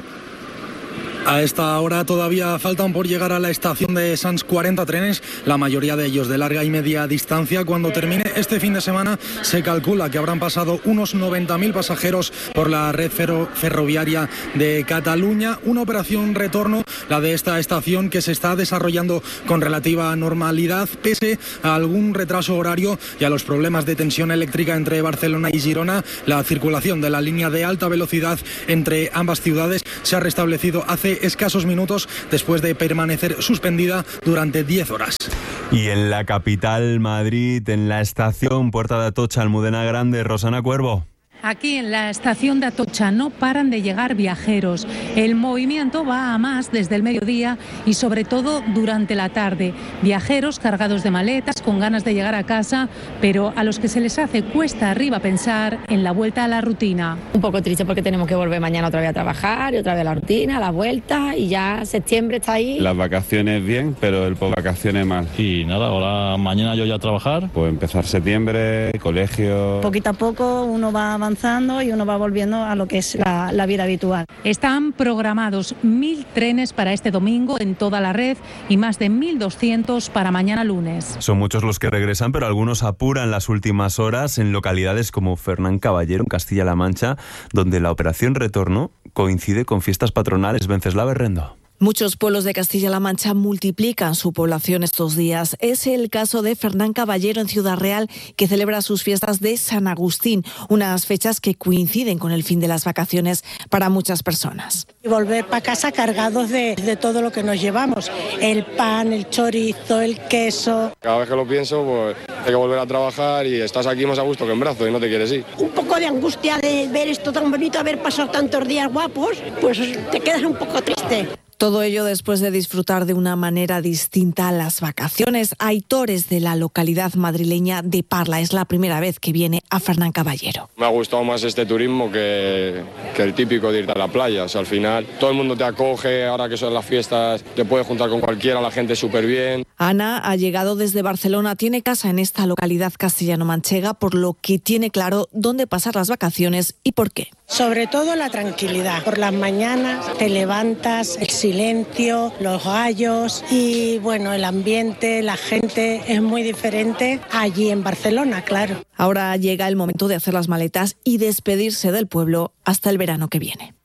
S1: A esta hora todavía faltan por llegar a la estación de Sants cuarenta trenes, la mayoría de ellos de larga y media distancia. Cuando termine este fin de semana se calcula que habrán pasado unos noventa mil pasajeros por la red ferro ferroviaria de Cataluña. Una operación retorno, la de esta estación, que se está desarrollando con relativa normalidad, pese a algún retraso horario y a los problemas de tensión eléctrica entre Barcelona y Girona. La circulación de la línea de alta velocidad entre ambas ciudades se ha restablecido hace escasos minutos después de permanecer suspendida durante diez horas.
S5: Y en la capital, Madrid, en la estación Puerta de Atocha, Almudena Grande, Rosana Cuervo.
S15: Aquí en la estación de Atocha no paran de llegar viajeros. El movimiento va a más desde el mediodía y sobre todo durante la tarde. Viajeros cargados de maletas, con ganas de llegar a casa, pero a los que se les hace cuesta arriba pensar en la vuelta a la rutina.
S17: Un poco triste porque tenemos que volver mañana otra vez a trabajar y otra vez a la rutina, a la vuelta, y ya septiembre está ahí.
S27: Las vacaciones bien, pero el post vacaciones mal.
S28: Y nada, ahora mañana yo ya a trabajar.
S27: Pues empezar septiembre, colegio.
S17: Poquito a poco uno va avanzando y uno va volviendo a lo que es la, la vida habitual.
S15: Están programados mil trenes para este domingo en toda la red y más de mil doscientos para mañana lunes.
S5: Son muchos los que regresan, pero algunos apuran las últimas horas en localidades como Fernán Caballero, en Castilla-La Mancha, donde la operación retorno coincide con fiestas patronales. Venceslao Berrendo.
S29: Muchos pueblos de Castilla-La Mancha multiplican su población estos días. Es el caso de Fernán Caballero en Ciudad Real, que celebra sus fiestas de San Agustín, unas fechas que coinciden con el fin de las vacaciones para muchas personas.
S30: Y volver para casa cargados de, de todo lo que nos llevamos, el pan, el chorizo, el queso.
S14: Cada vez que lo pienso, pues hay que volver a trabajar y estás aquí más a gusto que en brazos y no te quieres ir.
S30: Un poco de angustia de ver esto tan bonito, haber pasado tantos días guapos, pues te quedas un poco triste.
S29: Todo ello después de disfrutar de una manera distinta las vacaciones. Aitor es de la localidad madrileña de Parla. Es la primera vez que viene a Fernán Caballero.
S14: Me ha gustado más este turismo que, que el típico de irte a la playa. O sea, al final todo el mundo te acoge, ahora que son las fiestas te puedes juntar con cualquiera, la gente súper bien.
S29: Ana ha llegado desde Barcelona, tiene casa en esta localidad castellano-manchega, por lo que tiene claro dónde pasar las vacaciones y por qué.
S30: Sobre todo la tranquilidad. Por las mañanas te levantas, el silencio, los gallos y bueno, el ambiente, la gente es muy diferente allí en Barcelona, claro.
S29: Ahora llega el momento de hacer las maletas y despedirse del pueblo hasta el verano que viene.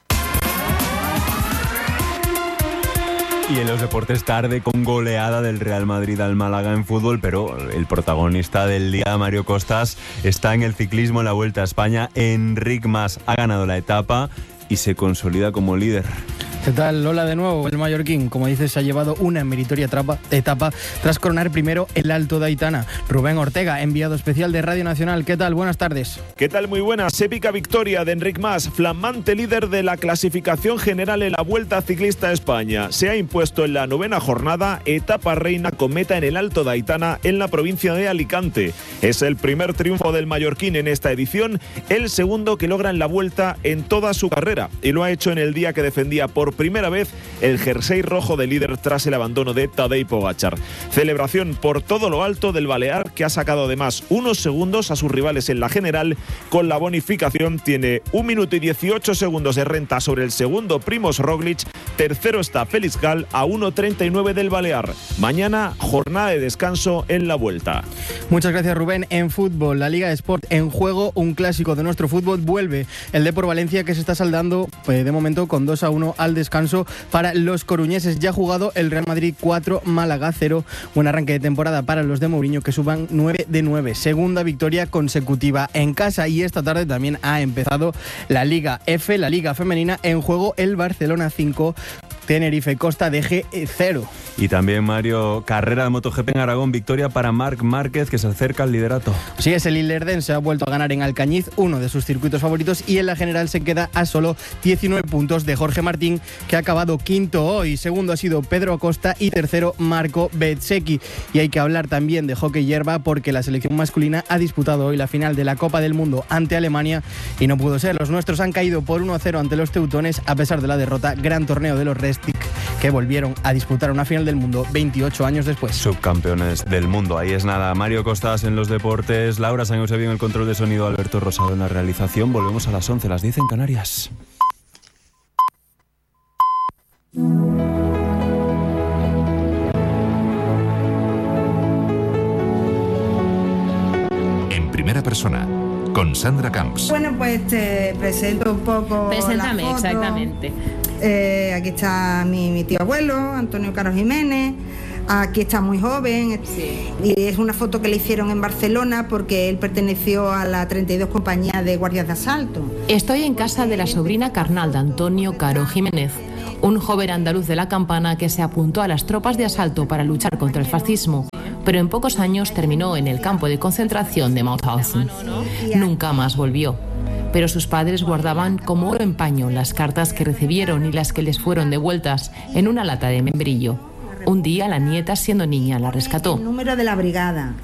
S5: Y en los deportes, tarde con goleada del Real Madrid al Málaga en fútbol, pero el protagonista del día, Mario Costas, está en el ciclismo en la Vuelta a España. Enric Mas ha ganado la etapa y se consolida como líder.
S31: ¿Qué tal? Lola de nuevo, el mallorquín, como dices, se ha llevado una meritoria etapa, etapa tras coronar primero el Alto de Aitana. Rubén Ortega, enviado especial de Radio Nacional. ¿Qué tal? Buenas tardes.
S32: ¿Qué tal? Muy buenas. Épica victoria de Enric Mas, flamante líder de la clasificación general en la Vuelta Ciclista a España. Se ha impuesto en la novena jornada, etapa reina con meta en el Alto de Aitana, en la provincia de Alicante. Es el primer triunfo del mallorquín en esta edición, el segundo que logra en la Vuelta en toda su carrera, y lo ha hecho en el día que defendía por primera vez el jersey rojo de líder tras el abandono de Tadej Pogačar. Celebración por todo lo alto del balear, que ha sacado además unos segundos a sus rivales en la general. Con la bonificación tiene un minuto y dieciocho segundos de renta sobre el segundo Primož Roglič. Tercero está Félix Gall a uno treinta y nueve del balear. Mañana jornada de descanso en la Vuelta.
S31: Muchas gracias, Rubén. En fútbol, la Liga Sport en juego, un clásico de nuestro fútbol. Vuelve el Depor Valencia, que se está saldando pues, de momento con dos a uno al descanso para los coruñeses. Ya ha jugado el Real Madrid cuatro, Málaga cero. Buen arranque de temporada para los de Mourinho, que suban nueve de nueve. Segunda victoria consecutiva en casa, y esta tarde también ha empezado la Liga F, la Liga Femenina. En juego el Barcelona cinco, Tenerife Costa de G cero.
S5: Y también, Mario, carrera de MotoGP en Aragón, victoria para Marc Márquez, que se acerca al liderato.
S31: Sí, es el Illerdense, ha vuelto a ganar en Alcañiz, uno de sus circuitos favoritos, y en la general se queda a solo diecinueve puntos de Jorge Martín, que ha acabado quinto hoy. Segundo ha sido Pedro Acosta y tercero Marco Bezzecchi. Y hay que hablar también de hockey hierba, porque la selección masculina ha disputado hoy la final de la Copa del Mundo ante Alemania y no pudo ser. Los nuestros han caído por uno a cero ante los teutones a pesar de la derrota. Gran torneo de los Restic, que volvieron a disputar una final del mundo veintiocho años después.
S5: Subcampeones del mundo, ahí es nada. Mario Costas en los deportes, Laura San Eusebio en el control de sonido, Alberto Rosado en la realización. Volvemos a las once, las diez en Canarias.
S2: En primera persona, con Sandra Camps.
S3: Bueno, pues te presento un poco.
S4: Preséntame,
S3: la foto.
S4: exactamente.
S3: Eh, aquí está mi, mi tío abuelo, Antonio Caro Jiménez. Aquí está muy joven. Sí. Y es una foto que le hicieron en Barcelona porque él perteneció a la treinta y dos compañía de guardias de asalto.
S4: Estoy en casa de la sobrina carnal de Antonio Caro Jiménez, un joven andaluz de la Campana que se apuntó a las tropas de asalto para luchar contra el fascismo, pero en pocos años terminó en el campo de concentración de Mauthausen. Nunca más volvió. Pero sus padres guardaban como oro en paño las cartas que recibieron y las que les fueron devueltas en una lata de membrillo. Un día la nieta, siendo niña, la rescató.
S3: El número de la brigada.